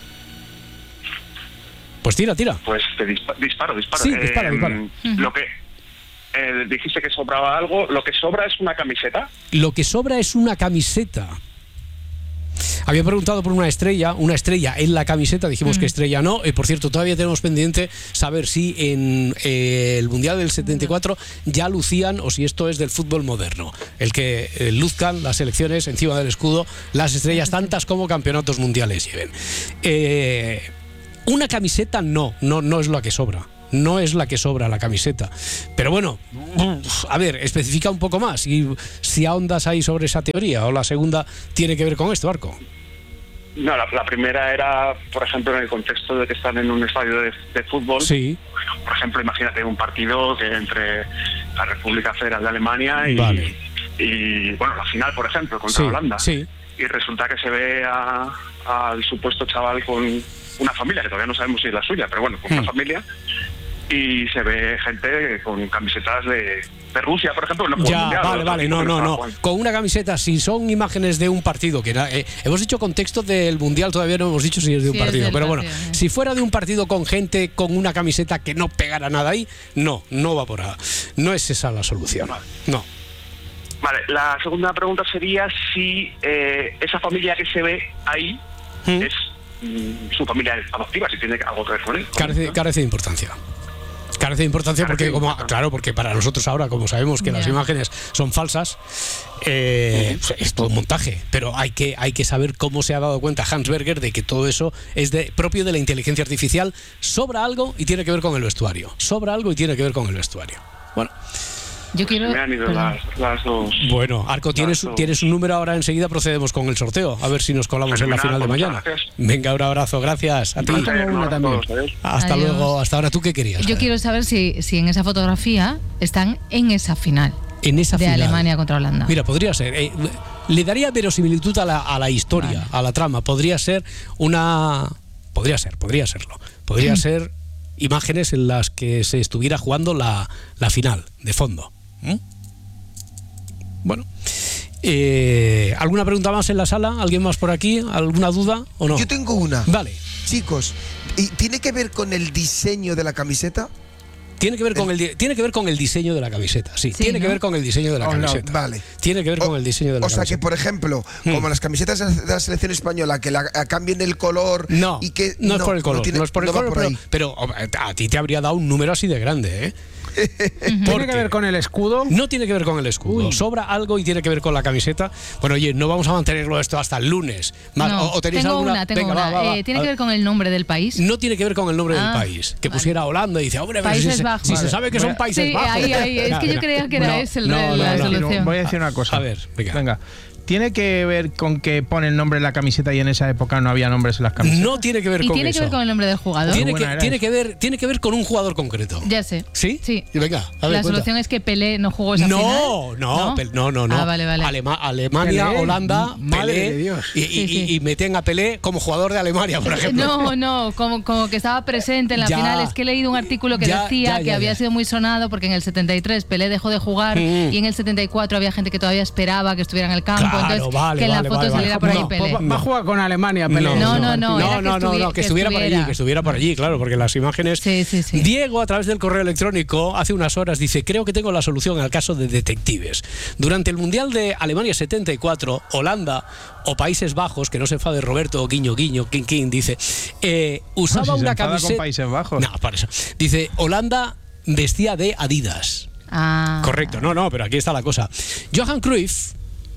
Pues tira, tira. Pues te dispa- disparo, disparo. Sí, dispara, Eh, dispara. Lo que eh, dijiste que sobraba algo, lo que sobra es una camiseta. Lo que sobra es una camiseta. Había preguntado por una estrella, una estrella en la camiseta, dijimos que estrella no. Eh, por cierto, todavía tenemos pendiente saber si en eh, el Mundial del setenta y cuatro ya lucían o si esto es del fútbol moderno. El que eh, luzcan las selecciones encima del escudo, las estrellas tantas como campeonatos mundiales lleven. Eh, una camiseta no, no, no es la que sobra. No es la que sobra la camiseta. Pero bueno, a ver, especifica un poco más y si ahondas ahí sobre esa teoría, o la segunda tiene que ver con esto, Arco. No, la, la primera era, por ejemplo, en el contexto de que están en un estadio de, de fútbol. Sí. Por ejemplo, imagínate un partido que entre la República Federal de Alemania y, Vale. y bueno, la final, por ejemplo, contra Sí, Holanda. sí. Y resulta que se ve a- al supuesto chaval con una familia, que todavía no sabemos si es la suya, pero bueno, con Hmm. una familia. Y se ve gente con camisetas de, de Rusia, por ejemplo. No juega el Ya, mundial, vale, otro vale, equipo no, que no, estaba no. jugando. Con una camiseta, si son imágenes de un partido, que na- eh, hemos dicho contexto del Mundial, todavía no hemos dicho si es de un Sí, es partido, del pero bueno, partido, eh. si fuera de un partido con gente con una camiseta que no pegara nada ahí, no, no va por ahí. No es esa la solución. No. Vale, la segunda pregunta sería si eh, esa familia que se ve ahí ¿Mm? es mm, su familia adoptiva, si tiene algo que ver con él. Carece, carece de importancia. Carece de importancia Carece porque, de como, importancia. claro, porque para nosotros ahora, como sabemos que Ya. las imágenes son falsas, eh, pues es todo un montaje. Pero hay que, hay que saber cómo se ha dado cuenta Hans Berger de que todo eso es de, propio de la inteligencia artificial. Sobra algo y tiene que ver con el vestuario. Sobra algo y tiene que ver con el vestuario. Bueno, Yo quiero. Me han ido perdón. las, las dos. bueno, Arco, ¿tienes, Las dos. tienes un número ahora? Enseguida procedemos con el sorteo. A ver si nos colamos en la Fenomenal, final de pues mañana. muchas gracias. Venga, un abrazo. Gracias a ti. Un placer, un abrazo a todos, adiós. Hasta Adiós. luego. Hasta ahora, ¿tú qué querías? Yo saber? quiero saber si, si en esa fotografía están en esa final En esa de final. Alemania contra Holanda. Mira, podría ser. eh, le daría verosimilitud a la, a la historia, Vale. a la trama. Podría ser una. Podría ser, podría serlo. Podría ser imágenes en las que se estuviera jugando la, la final, de fondo. ¿Mm? Bueno. Eh, ¿Alguna pregunta más en la sala? ¿Alguien más por aquí? ¿Alguna duda o no? Yo tengo una. Vale. Chicos, ¿y tiene que ver con el diseño de la camiseta? Tiene que ver con el di- tiene que ver con el diseño de la camiseta. Sí, Sí, tiene que ¿no? ver con el diseño de la Oh, no, camiseta. vale. Tiene que ver con el diseño de la O sea camiseta. que, por ejemplo, Hmm. como las camisetas de la selección española, que la, a- cambien el color No, y que no, es por el color, no, tiene- es por el no va color, por pero, ahí. pero, hombre, a ti te habría dado un número así de grande, ¿eh? ¿Tiene que ver con el escudo? No tiene que ver con el escudo, Uy. sobra algo y tiene que ver con la camiseta. Bueno, oye, no vamos a mantenerlo esto hasta el lunes. Más- No, o, o tenéis tengo alguna. una, tengo Venga, una. va, va, va. Eh, ¿Tiene A que ver con el nombre del país? No tiene que ver con el nombre Ah, del país. Que vale. pusiera Holanda y dice, hombre, pero Países si, se- Bajos. si se Vale. sabe que son Voy a- Países Sí, Bajos. ahí, ahí, es que yo creía que era ese el- la solución. Voy a decir una cosa. A ver, venga. ¿Tiene que ver con que pone el nombre en la camiseta y en esa época no había nombres en las camisetas? No tiene que ver ¿Y con tiene eso. que ver con el nombre del jugador? Tiene, buena que, era tiene, esa. que ver, tiene que ver con un jugador concreto. Ya sé. ¿Sí? Sí. Y venga, a ver, La cuenta. solución es que Pelé no jugó esa final. No, no, Pel- no, no, no. Ah, vale, vale. Alema- Alemania, Pelé, Holanda, madre Pelé, de Dios. Y, y- Sí, sí. y- y meten a Pelé como jugador de Alemania, por ejemplo. No, no, como, como que estaba presente en la Ya. final. Es que he leído un artículo que Ya, decía ya, que ya, había ya. sido muy sonado porque en el setenta y tres Pelé dejó de jugar Mm. y en el setenta y cuatro había gente que todavía esperaba que estuviera en el campo. Claro, entonces, vale, que en vale, la foto vale, saliera vale. por ahí No, Pelé. Va, va a jugar con Alemania, Pelé. No, no, no, era No, que no, no, estuvi- no, que que estuviera por allí, estuviera. que estuviera por allí, claro, porque las imágenes. Sí, sí, sí. Diego, a través del correo electrónico, hace unas horas dice: creo que tengo la solución al caso de detectives. Durante el Mundial de Alemania setenta y cuatro, Holanda o Países Bajos, que no se enfade Roberto, guiño, guiño, king, king, dice, eh, usaba Si se una enfada camiseta. con Países Bajos. No, para eso. Dice: Holanda vestía de Adidas. Ah. Correcto, no, no, pero aquí está la cosa. Johan Cruyff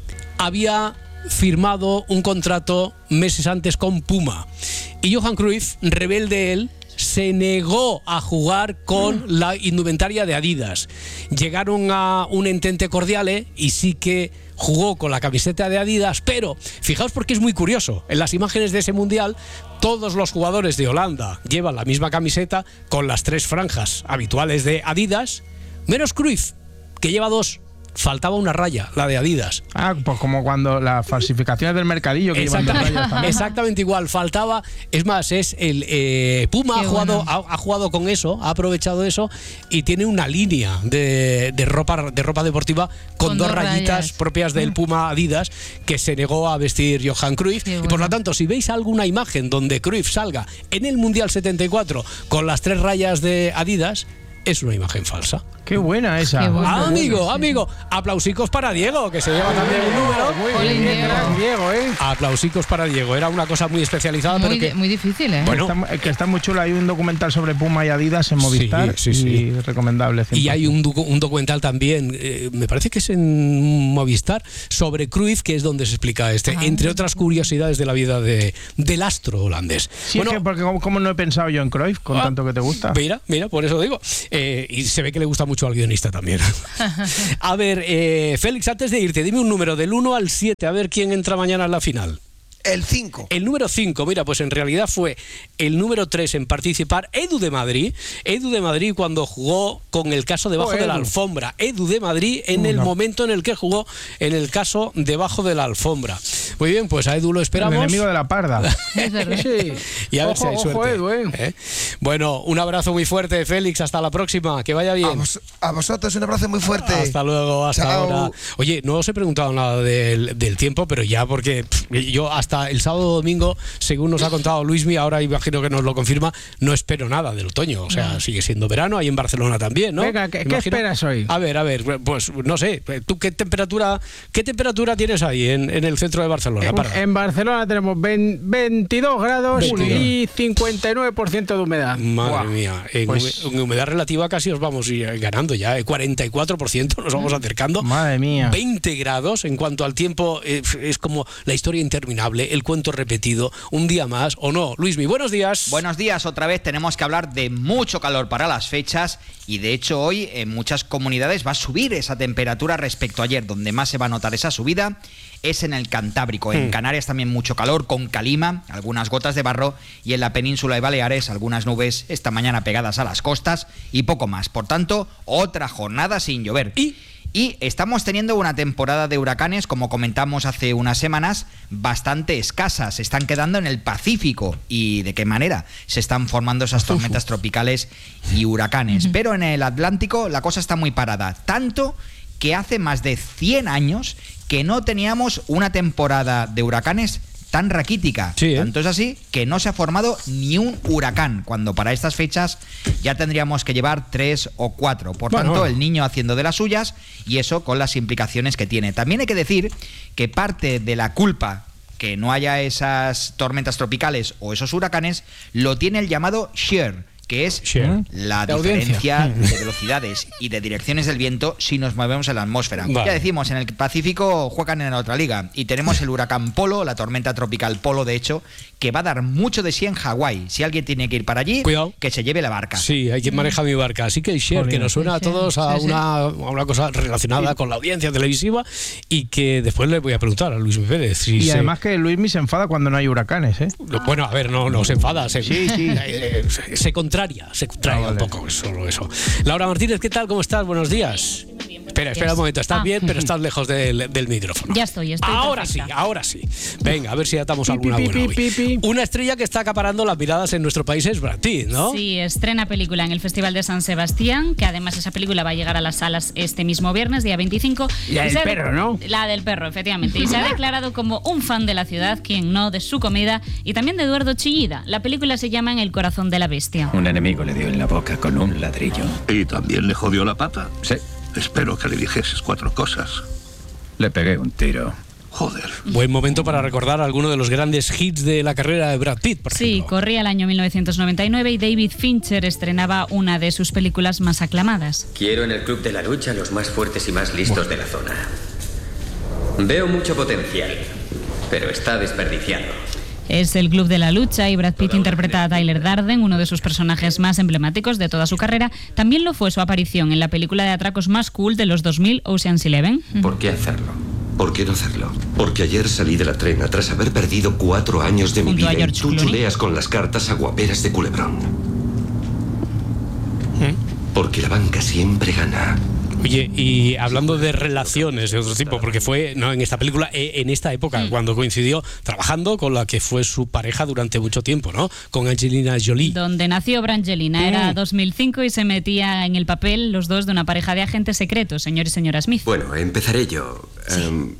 había firmado un contrato meses antes con Puma y Johan Cruyff, rebelde él, se negó a jugar con la indumentaria de Adidas. Llegaron a un entente cordial y sí que jugó con la camiseta de Adidas, pero fijaos porque es muy curioso, en las imágenes de ese mundial todos los jugadores de Holanda llevan la misma camiseta con las tres franjas habituales de Adidas, menos Cruyff, que lleva dos. faltaba una raya, la de Adidas. Ah, pues como cuando las falsificaciones del mercadillo que llevan dos rayas también. Exactamente igual, faltaba. Es más, es el eh, Puma ha jugado, bueno. ha, ha jugado con eso, ha aprovechado eso y tiene una línea de, de ropa de ropa deportiva con, con dos, dos rayitas rayas. propias del Puma Adidas que se negó a vestir Johan Cruyff. Qué y por bueno. lo tanto, si veis alguna imagen donde Cruyff salga en el Mundial setenta y cuatro con las tres rayas de Adidas, es una imagen falsa. Qué buena esa. Qué buena. Ah, amigo, amigo. Aplausicos para Diego, que se lleva también un número. Muy bien, Diego. Diego, ¿eh? Aplausicos para Diego. Era una cosa muy especializada, muy, pero que... muy difícil, ¿eh? Bueno, está, que está muy chulo. Hay un documental sobre Puma y Adidas en Movistar. Sí, sí, sí. Y recomendable. cien por ciento. Y hay un, docu un documental también, eh, me parece que es en Movistar, sobre Cruyff, que es donde se explica este, ah, entre otras curiosidades de la vida de, del astro holandés. Sí, bueno, es que porque como, como no he pensado yo en Cruyff, con ah, tanto que te gusta. Mira, mira, por eso digo. Eh, y se ve que le gusta mucho al guionista también. A ver, eh, Félix, antes de irte, dime un número del uno al siete, a ver quién entra mañana en la final. El cinco. El número cinco, mira, pues en realidad fue el número tres en participar, Edu de Madrid. Edu de Madrid cuando jugó con el caso debajo oh, de la alfombra. Edu de Madrid en uh, el no. momento en el que jugó en el caso debajo de la alfombra. Muy bien, pues a Edu lo esperamos. El enemigo de la parda. Sí. Y a ver ojo, si hay suerte. Ojo, Edu, ¿eh? ¿Eh? Bueno, un abrazo muy fuerte, Félix. Hasta la próxima. Que vaya bien. A, vos, a vosotros un abrazo muy fuerte. Hasta luego, hasta Chao. ahora. Oye, no os he preguntado nada del, del tiempo, pero ya porque pff, yo hasta el sábado domingo, según nos ha contado Luismi, ahora imagino que nos lo confirma, no espero nada del otoño. O sea, no. sigue siendo verano, ahí en Barcelona también, ¿no? Venga, ¿qué, ¿qué esperas hoy? A ver, a ver, pues no sé, ¿tú qué temperatura qué temperatura tienes ahí en, en el centro de Barcelona? En, para? en Barcelona tenemos veintidós grados veintidós. Y cincuenta y nueve por ciento de humedad. Madre wow. mía, en, pues, en humedad relativa casi os vamos ganando ya, ¿eh? cuarenta y cuatro por ciento nos vamos acercando. Madre mía. veinte grados en cuanto al tiempo, eh, es como la historia interminable, el cuento repetido, un día más, ¿o no? Luismi, buenos días. Buenos días, otra vez tenemos que hablar de mucho calor para las fechas y de hecho hoy en muchas comunidades va a subir esa temperatura respecto a ayer. Donde más se va a notar esa subida es en el Cantábrico, en hmm. Canarias también mucho calor, con calima, algunas gotas de barro, y en la península de Baleares algunas nubes esta mañana pegadas a las costas y poco más. Por tanto, otra jornada sin llover. ¿Y? Y estamos teniendo una temporada de huracanes, como comentamos hace unas semanas, bastante escasas. Se están quedando en el Pacífico. ¿Y de qué manera? Se están formando esas tormentas tropicales y huracanes. Pero en el Atlántico la cosa está muy parada. Tanto que hace más de cien años que no teníamos una temporada de huracanes tan raquítica. Sí, ¿eh? Tanto es así que no se ha formado ni un huracán, cuando para estas fechas ya tendríamos que llevar tres o cuatro. Por bueno, tanto, el Niño haciendo de las suyas, y eso con las implicaciones que tiene. También hay que decir que parte de la culpa que no haya esas tormentas tropicales o esos huracanes lo tiene el llamado shear, que es Share. la de diferencia de velocidades y de direcciones del viento si nos movemos en la atmósfera. Vale. Ya decimos, en el Pacífico juegan en la otra liga y tenemos el huracán Polo, la tormenta tropical Polo, de hecho, que va a dar mucho de sí en Hawái. Si alguien tiene que ir para allí, cuidado, que se lleve la barca. Sí, hay quien maneja mi barca. Así que el share, que nos suena a todos a una, a una cosa relacionada sí. con la audiencia televisiva, y que después le voy a preguntar a Luismi Pérez. Si y se... además que Luismi se enfada cuando no hay huracanes, ¿eh? Bueno, a ver, no, no se enfada. Se, sí, sí. Eh, se, se contraria, se contraria ah, vale. un poco, solo eso. Laura Martínez, ¿qué tal? ¿Cómo estás? Buenos días. Espera, espera un momento, estás ah. bien, pero estás lejos del, del micrófono. Ya estoy, estoy Ahora perfecta. sí, ahora sí. Venga, a ver si atamos alguna buena hoy. Una estrella que está acaparando las miradas en nuestro país es Brad Pitt, ¿no? Sí, estrena película en el Festival de San Sebastián, que además esa película va a llegar a las salas este mismo viernes, día veinticinco. La del perro, ¿no? La del perro, efectivamente. Y se ha declarado como un fan de la ciudad, quien no, de su comida y también de Eduardo Chillida. La película se llama En el corazón de la bestia. Un enemigo le dio en la boca con un ladrillo. ¿Y también le jodió la pata? Sí. Espero que le dijeses cuatro cosas. Le pegué un tiro. Joder. Buen momento para recordar alguno de los grandes hits de la carrera de Brad Pitt, por Sí, ejemplo. corría el año mil novecientos noventa y nueve y David Fincher estrenaba una de sus películas más aclamadas. Quiero en el club de la lucha a los más fuertes y más listos de la zona. Veo mucho potencial, pero está desperdiciado. Es el Club de la Lucha y Brad Pitt interpreta a Tyler Darden, uno de sus personajes más emblemáticos de toda su carrera. También lo fue su aparición en la película de atracos más cool de los dos mil, Ocean's Eleven. ¿Por qué hacerlo? ¿Por qué no hacerlo? Porque ayer salí de la trena tras haber perdido cuatro años de mi Junto vida a y tú Clooney. chuleas con las cartas aguaperas de Culebrón. ¿Eh? Porque la banca siempre gana. Oye, y hablando de relaciones de otro tipo, porque fue no en esta película, en esta época, mm. cuando coincidió trabajando con la que fue su pareja durante mucho tiempo, ¿no? Con Angelina Jolie. Donde nació Brangelina, mm. era dos mil cinco y se metía en el papel los dos de una pareja de agentes secretos, señor y señora Smith. Bueno, empezaré yo. Sí. Um,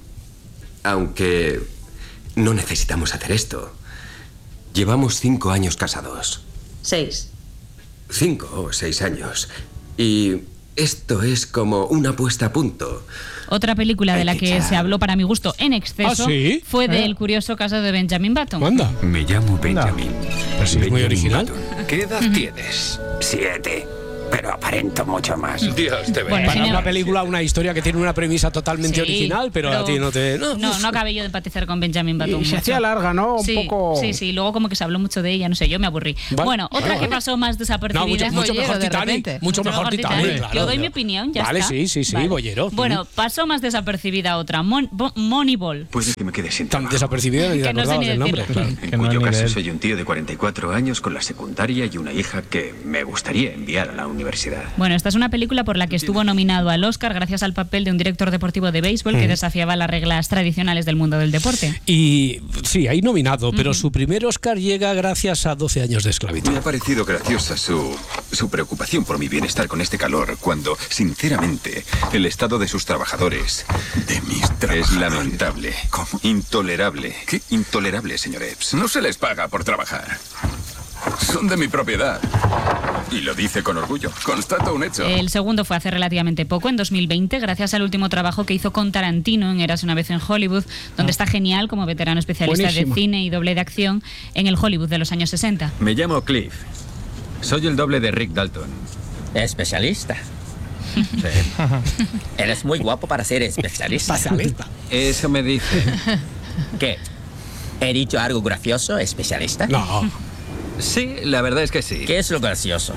aunque no necesitamos hacer esto. Llevamos cinco años casados. Seis. Cinco o seis años. Y esto es como una puesta a punto. Otra película de la que se habló para mi gusto en exceso ¿Ah, sí? fue de ¿Eh? El curioso caso de Benjamin Button. ¿Anda? Me llamo Benjamin. Pero sí, es muy original. Button. ¿Qué edad tienes? Siete. Pero aparento mucho más. Dios te Bueno, Para sí, una no. película, una historia que tiene una premisa totalmente Sí, original, pero, pero a ti no te... No, No, no acabé yo de empatizar con Benjamin Button. Y se mucho. hacía larga, ¿no? Un sí, poco... Sí, sí, luego como que se habló mucho de ella, no sé, yo me aburrí. Vale, bueno, otra vale, que vale. pasó más desapercibida. No, mucho, mucho Bollero, mejor de Titanic. repente. Mucho, Mucho mejor mejor Titanic, Titanic. claro. Yo doy mi opinión, ya Vale, está. sí, sí, sí, Vale. Bollero. Bueno, pasó más desapercibida otra, Mon Bo Moneyball. Puede que me quede sin Tan trabajo. desapercibida ni te Que no sé acordabas ni del nombre. decirlo. Claro. En Que no cuyo es ni de caso él. soy un tío de cuarenta y cuatro años con la secundaria y una hija que me gustaría enviar a la universidad. Bueno, esta es una película por la que estuvo nominado al Oscar gracias al papel de un director deportivo de béisbol que desafiaba las reglas tradicionales del mundo del deporte. Y sí, hay nominado, pero uh-huh. su primer Oscar llega gracias a doce años de esclavitud. Me ha parecido graciosa su, su preocupación por mi bienestar con este calor, cuando, sinceramente, el estado de sus trabajadores De mis trabajadores. es lamentable. ¿Cómo? Intolerable. ¿Qué? Intolerable, señor Epps. No se les paga por trabajar. Son de mi propiedad. Y lo dice con orgullo. Constato un hecho. El segundo fue hace relativamente poco, en dos mil veinte, gracias al último trabajo que hizo con Tarantino en Érase una vez en Hollywood, donde está genial como veterano especialista Buenísimo. de cine y doble de acción en el Hollywood de los años sesenta. Me llamo Cliff. Soy el doble de Rick Dalton. Especialista. Sí. Eres muy guapo para ser especialista. Especialista. Eso me dice. ¿Qué? ¿He dicho algo gracioso, especialista? No. Sí, la verdad es que sí. ¿Qué es lo gracioso?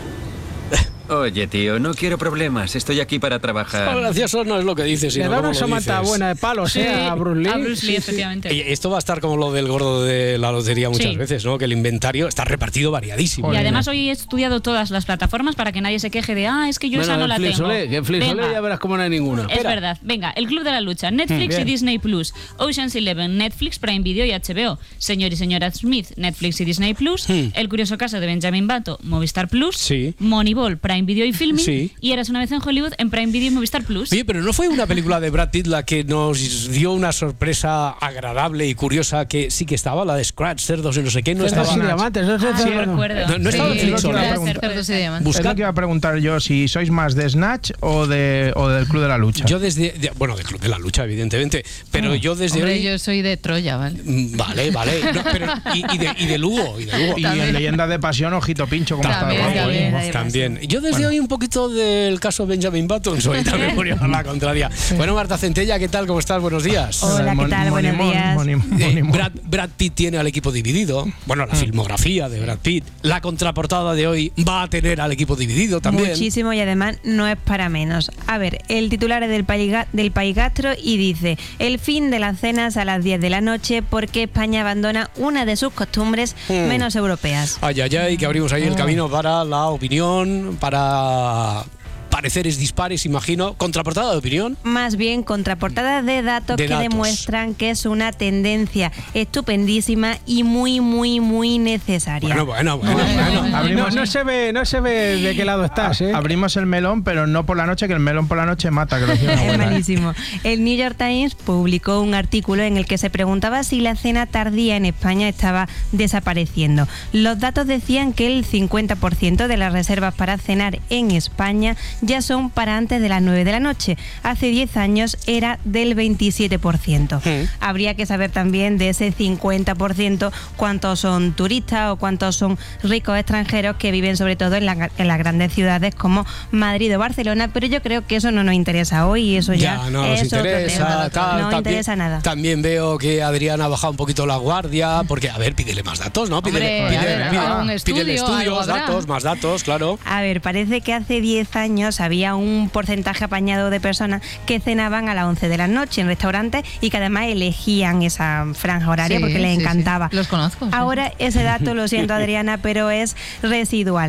Oye, tío, no quiero problemas. Estoy aquí para trabajar. Lo gracioso no es lo que dices, Le sino da cómo una lo somata dices. buena de palos, ¿eh? A Bruce Lee. A Bruce Lee, Sí, sí. efectivamente. Y esto va a estar como lo del gordo de la lotería muchas Sí. veces, ¿no? Que el inventario está repartido variadísimo. Y además hoy he estudiado todas las plataformas para que nadie se queje de, ah, es que yo Bueno, esa no en la tengo. Flixolé, que en Flixolé Venga. ya verás cómo no hay ninguna. Es Espera. verdad. Venga, el Club de la Lucha, Netflix Bien. y Disney Plus, Ocean's Eleven, Netflix, Prime Video y H B O, Señor y señora Smith, Netflix y Disney Plus, Hmm. El curioso caso de Benjamin Button, Movistar Plus, Sí. Moneyball, Prime Video y Filming, Sí. y Eras una vez en Hollywood en Prime Video y Movistar Plus. Oye, pero ¿no fue una película de Brad Pitt la que nos dio una sorpresa agradable y curiosa que sí que estaba, la de Scratch, Cerdos y no sé qué? No Cerdos estaba. y diamantes, no sé, Ah, cerdos. sí, recuerdo. No, no estaba Sí, en Flixolé. lo que iba a Puede ser, preguntar. cerdos y diamantes. Es Buscar- lo que iba a preguntar yo, si sois más de Snatch o de o del Club de la Lucha. Yo desde. de- bueno, del Club de la Lucha, evidentemente. Pero yo desde Hombre, hoy. yo soy de Troya, ¿vale? Mm, Vale, vale. No, pero, y, y de, y de Lugo. Y de Lugo. Y También. en Leyendas de Pasión, ojito pincho, como está También, guapo, ¿eh? también. También, también. Yo desde Bueno. hoy un poquito del caso Benjamin Button soy también por llevar la contraria. Bueno, Marta Centella, ¿qué tal? ¿Cómo estás? Buenos días. Hola, ¿qué tal? Buenos Monimón, días. Monimón, Eh, Monimón. Brad, Brad Pitt tiene al equipo dividido. Bueno, la filmografía de Brad Pitt. La contraportada de hoy va a tener al equipo dividido también. Muchísimo, y además no es para menos. A ver, el titular es del País, Ga- del País Gastro y dice: el fin de las cenas a las diez de la noche porque España abandona una de sus costumbres Hmm. menos europeas. Ay, ay, ay, que abrimos ahí el camino para la opinión, para pareceres dispares, imagino. Contraportada de opinión. Más bien contraportadas de datos De que datos. demuestran que es una tendencia estupendísima y muy, muy, muy necesaria. Bueno, bueno, bueno. bueno. Abrimos, no, no se ve, no se ve de qué lado estás, ¿eh? Abrimos el melón, pero no por la noche, que el melón por la noche mata, que lo decía una Es abuela, ¿eh? malísimo. El New York Times publicó un artículo en el que se preguntaba si la cena tardía en España estaba desapareciendo. Los datos decían que el cincuenta por ciento de las reservas para cenar en España ya son para antes de las nueve de la noche. Hace diez años era del veintisiete por ciento. Sí. Habría que saber también de ese cincuenta por ciento cuántos son turistas o cuántos son ricos extranjeros que viven sobre todo en, la- en las grandes ciudades como Madrid o Barcelona, pero yo creo que eso no nos interesa hoy y eso ya, Ya, no nos es otro interesa, tema. tal, no también, interesa nada. También veo que Adrián ha bajado un poquito la guardia, porque, a ver, pídele más datos, ¿no? Pídele, Hombre, pídele, a ver, pídele- algún pídele estudio, estudios, algo habrá. datos, más datos, claro. A ver, parece que hace diez años había un porcentaje apañado de personas que cenaban a las once de la noche en restaurantes y que además elegían esa franja horaria Sí, porque les sí, encantaba. sí. Los conozco. sí. Ahora ese dato, lo siento Adriana, pero es residual.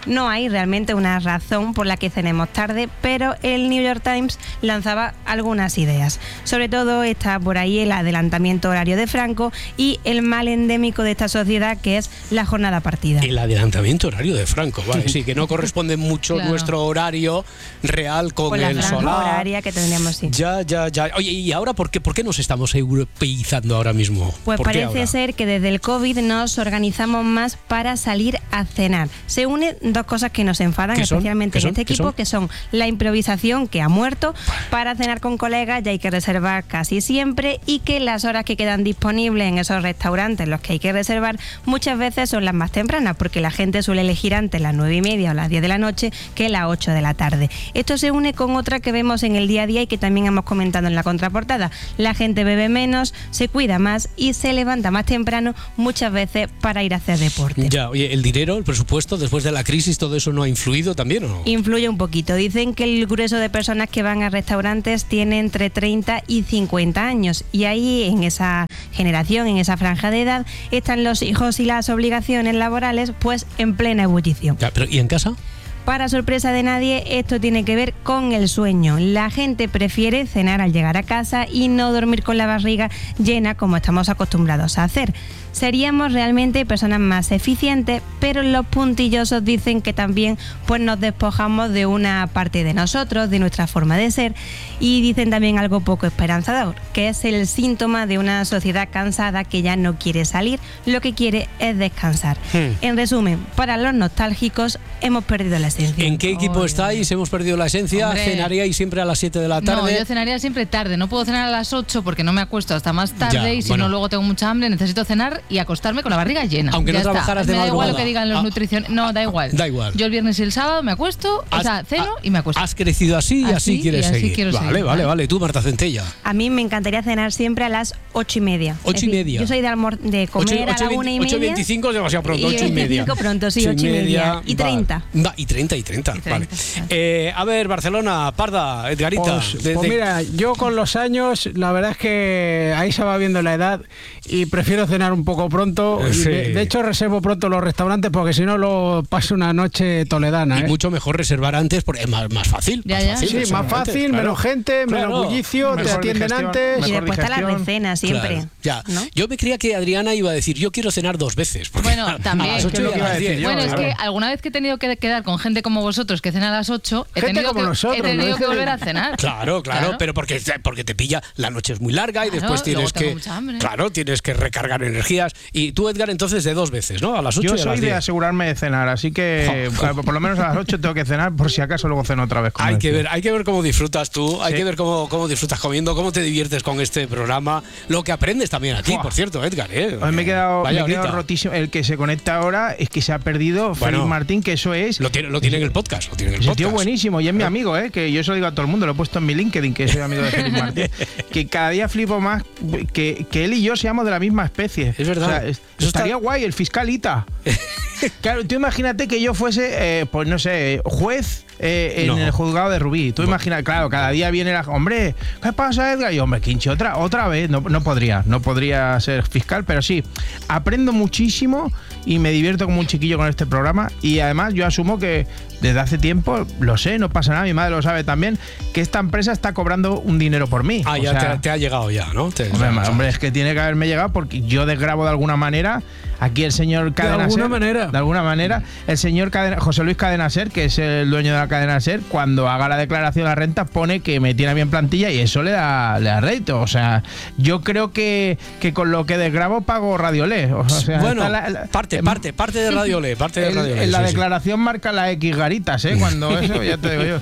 no hay realmente una razón por la que cenemos tarde, pero el New York Times lanzaba algunas ideas. Sobre todo está por ahí el adelantamiento horario de Franco y el mal endémico de esta sociedad, que es la jornada partida. El adelantamiento horario de Franco, vale, sí, que no corresponde mucho claro. nuestro horario real con, con el solar. La horaria que tendríamos, sí. Ya, ya, ya. Oye, ¿y ahora por qué, por qué nos estamos europeizando ahora mismo? Pues parece ser que desde el COVID nos organizamos más para salir a cenar. Se unen dos cosas que nos enfadan, especialmente en este equipo, que son la improvisación, que ha muerto. Para cenar con colegas ya hay que reservar casi siempre, y que las horas que quedan disponibles en esos restaurantes en los que hay que reservar muchas veces son las más tempranas, porque la gente suele elegir antes las nueve y media o las diez de la noche que las ocho de la tarde. Esto se une con otra que vemos en el día a día y que también hemos comentado en la contraportada. La gente bebe menos, se cuida más y se levanta más temprano, muchas veces para ir a hacer deporte. Ya, oye, el dinero, el presupuesto, después de la crisis, ¿todo eso no ha influido también o no? Influye un poquito. Dicen que el grueso de personas que van a restaurantes tiene entre treinta y cincuenta años, y ahí en esa generación, en esa franja de edad, están los hijos y las obligaciones laborales pues en plena ebullición. Ya, pero ¿y en casa? Para sorpresa de nadie, esto tiene que ver con el sueño. La gente prefiere cenar al llegar a casa y no dormir con la barriga llena como estamos acostumbrados a hacer. Seríamos realmente personas más eficientes, pero los puntillosos dicen que también pues, nos despojamos de una parte de nosotros, de nuestra forma de ser, y dicen también algo poco esperanzador, que es el síntoma de una sociedad cansada que ya no quiere salir, lo que quiere es descansar. Hmm. En resumen, para los nostálgicos hemos perdido la esencia. ¿En qué equipo oh, estáis? Hemos perdido la esencia. Hombre. ¿Cenaríais siempre a las siete de la tarde? No, yo cenaría siempre tarde. No puedo cenar a las ocho porque no me acuesto hasta más tarde, ya, y si bueno. no luego tengo mucha hambre, necesito cenar y acostarme con la barriga llena. Aunque ya no trabajaras está. de me da madrugada. igual lo que digan los ah, nutricionistas. No, da igual. Da igual. Yo el viernes y el sábado me acuesto, has, o sea, ceno y me acuesto. Has crecido así y así, así quieres y así seguir. Quiero vale, seguir, vale, vale, vale. Tú, Marta Centella. A mí me encantaría cenar siempre a las ocho y media. Ocho y media. Yo soy de, almor de comer ocho, a la una y media. ocho y veinticinco es demasiado pronto, ocho y media. pronto, sí, ocho y media. Y treinta. Va, y treinta, y treinta. Vale. Eh, a ver, Barcelona, Parda, Edgarita. Pues, de, pues mira, yo con los años, la verdad es que ahí se va viendo la edad y prefiero cenar un poco pronto. Sí. De, de hecho, reservo pronto los restaurantes porque si no lo paso una noche toledana. Y ¿eh? mucho mejor reservar antes porque es más, más fácil. Ya, más ya. fácil sí, más fácil, antes, claro. menos gente, claro. menos bullicio, te atienden antes. Y después está la recena siempre. Claro. Ya. ¿No? Yo me creía que Adriana iba a decir, yo quiero cenar dos veces. Bueno, también. A las ocho que y a las diez. Bueno, yo, es claro. que alguna vez que he tenido que quedar con gente como vosotros que cena a las ocho, he gente tenido, como que, nosotros, he tenido ¿no? que volver a cenar. Claro, claro, claro, pero porque, porque te pilla, la noche es muy larga y claro, después tienes que... Hambre. Claro, tienes que recargar energías. Y tú, Edgar, entonces de dos veces, ¿no? A las ocho yo y a las diez. Yo soy de asegurarme de cenar, así que oh, oh. por lo menos a las ocho tengo que cenar, por si acaso luego ceno otra vez. Hay que ver, hay que ver cómo disfrutas tú, hay sí. que ver cómo, cómo disfrutas comiendo, cómo te diviertes con este programa, lo que aprendes también aquí, oh. por cierto, Edgar. ¿eh? Hoy me he quedado, me he quedado rotísimo. El que se conecta ahora es que se ha perdido bueno, Félix Martín, que eso es... Lo tiene, lo tiene en el podcast. Lo tiene en el podcast. Tío buenísimo, y es mi amigo, ¿eh? Que yo se lo digo a todo el mundo, lo he puesto en mi LinkedIn, que soy amigo de Félix Martín. Que cada día flipo más que, que él y yo seamos de la misma especie. Es verdad. O sea, es, estaría está... guay, el fiscalita. Claro, tú imagínate que yo fuese, eh, pues no sé, juez eh, en no. el juzgado de Rubí. Tú imaginas, claro, cada día viene la... Hombre, ¿qué pasa, Edgar? Y hombre, Quinche, otra, otra vez. No, no podría, no podría ser fiscal, pero sí, aprendo muchísimo y me divierto como un chiquillo con este programa. Y además yo asumo que desde hace tiempo, lo sé, no pasa nada, mi madre lo sabe también, que esta empresa está cobrando un dinero por mí. Ah, o ya sea, te, te ha llegado ya, ¿no? Te, hombre, ya, hombre, es que tiene que haberme llegado porque yo desgrabo de alguna manera. Aquí el señor Cadena De alguna Ser, manera. De alguna manera. El señor Cadena, José Luis Cadena Ser, que es el dueño de la Cadena Ser, cuando haga la declaración de la renta pone que me tiene bien plantilla y eso le da, le da rédito. O sea, yo creo que, que con lo que desgrabo pago Radiolé. O sea, bueno, la, la, parte, parte, parte de Radiolé, parte de Radiolé. En la sí, declaración sí. marca la X garitas, ¿eh? Cuando eso, ya te digo yo.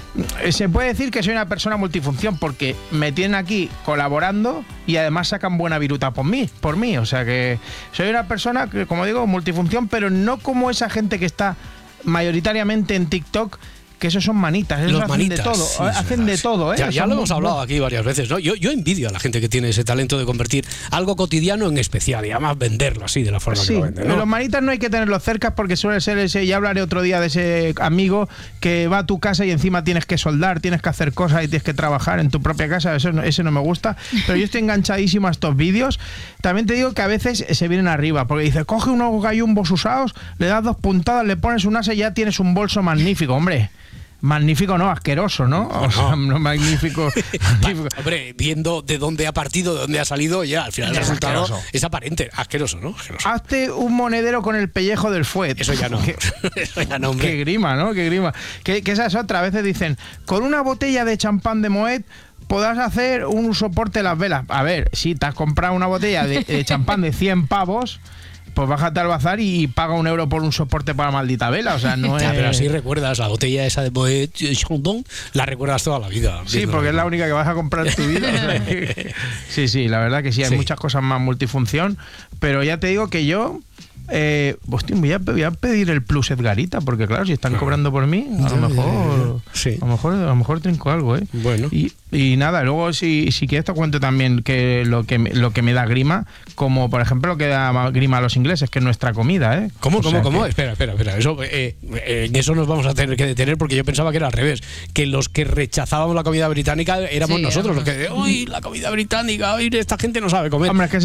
Se puede decir que soy una persona multifunción porque me tienen aquí colaborando y además sacan buena viruta por mí, por mí. O sea que soy una persona que, como digo, multifunción, pero no como esa gente que está mayoritariamente en TikTok, que esos son manitas, esos Los hacen manitas, de todo, sí, hacen sí, de sí. todo, ¿eh? Ya, ya Son lo muy- hemos hablado aquí varias veces, ¿no? Yo, yo envidio a la gente que tiene ese talento de convertir algo cotidiano en especial y además venderlo así de la forma Sí, que lo venden, ¿no? los manitas no hay que tenerlos cerca porque suele ser ese, ya hablaré otro día de ese amigo que va a tu casa y encima tienes que soldar, tienes que hacer cosas y tienes que trabajar en tu propia casa, eso no- ese no me gusta, pero yo estoy enganchadísimo a estos vídeos. También te digo que a veces se vienen arriba, porque dice, coge unos gallumbos usados, le das dos puntadas, le pones un asa y ya tienes un bolso magnífico, hombre. Magnífico no, asqueroso, ¿no? O sea, no magnífico. magnífico. Hombre, viendo de dónde ha partido, de dónde ha salido, ya al final el Es resultado asqueroso. es aparente, asqueroso, ¿no? Asqueroso. Hazte un monedero con el pellejo del fuet. Eso ya no. Qué, Eso ya no, hombre. qué grima, ¿no? Qué grima. Que, que esa es otra. A veces dicen, con una botella de champán de Moet podrás hacer un soporte de las velas. A ver, si te has comprado una botella de, de champán de cien pavos, pues bájate al bazar y paga un euro por un soporte para la maldita vela. O sea, no Ya, es... pero así recuerdas la botella esa de Moet Chandon, la recuerdas toda la vida. Sí, porque es la única que vas a comprar en tu vida. O sea, que- sí, sí, la verdad que sí, hay Sí. muchas cosas más multifunción, pero ya te digo que yo... Eh, hostia, voy, a, voy a pedir el plus Edgarita, porque claro, si están cobrando por mí, a lo mejor Sí. a lo mejor, a lo mejor trinco algo, ¿eh? Bueno. Y, y nada, luego si, si quieres te cuento también que lo que me- lo que me da grima, como por ejemplo lo que da grima a los ingleses, que es nuestra comida, ¿eh? ¿Cómo, O cómo, sea cómo? que- Espera, espera, espera. Eso, eh, eh, en eso nos vamos a tener que detener porque yo pensaba que era al revés. Que los que rechazábamos la comida británica éramos Sí, nosotros. Los éramos- que, uy, la comida británica, uy, esta gente no sabe comer. Hombre, es que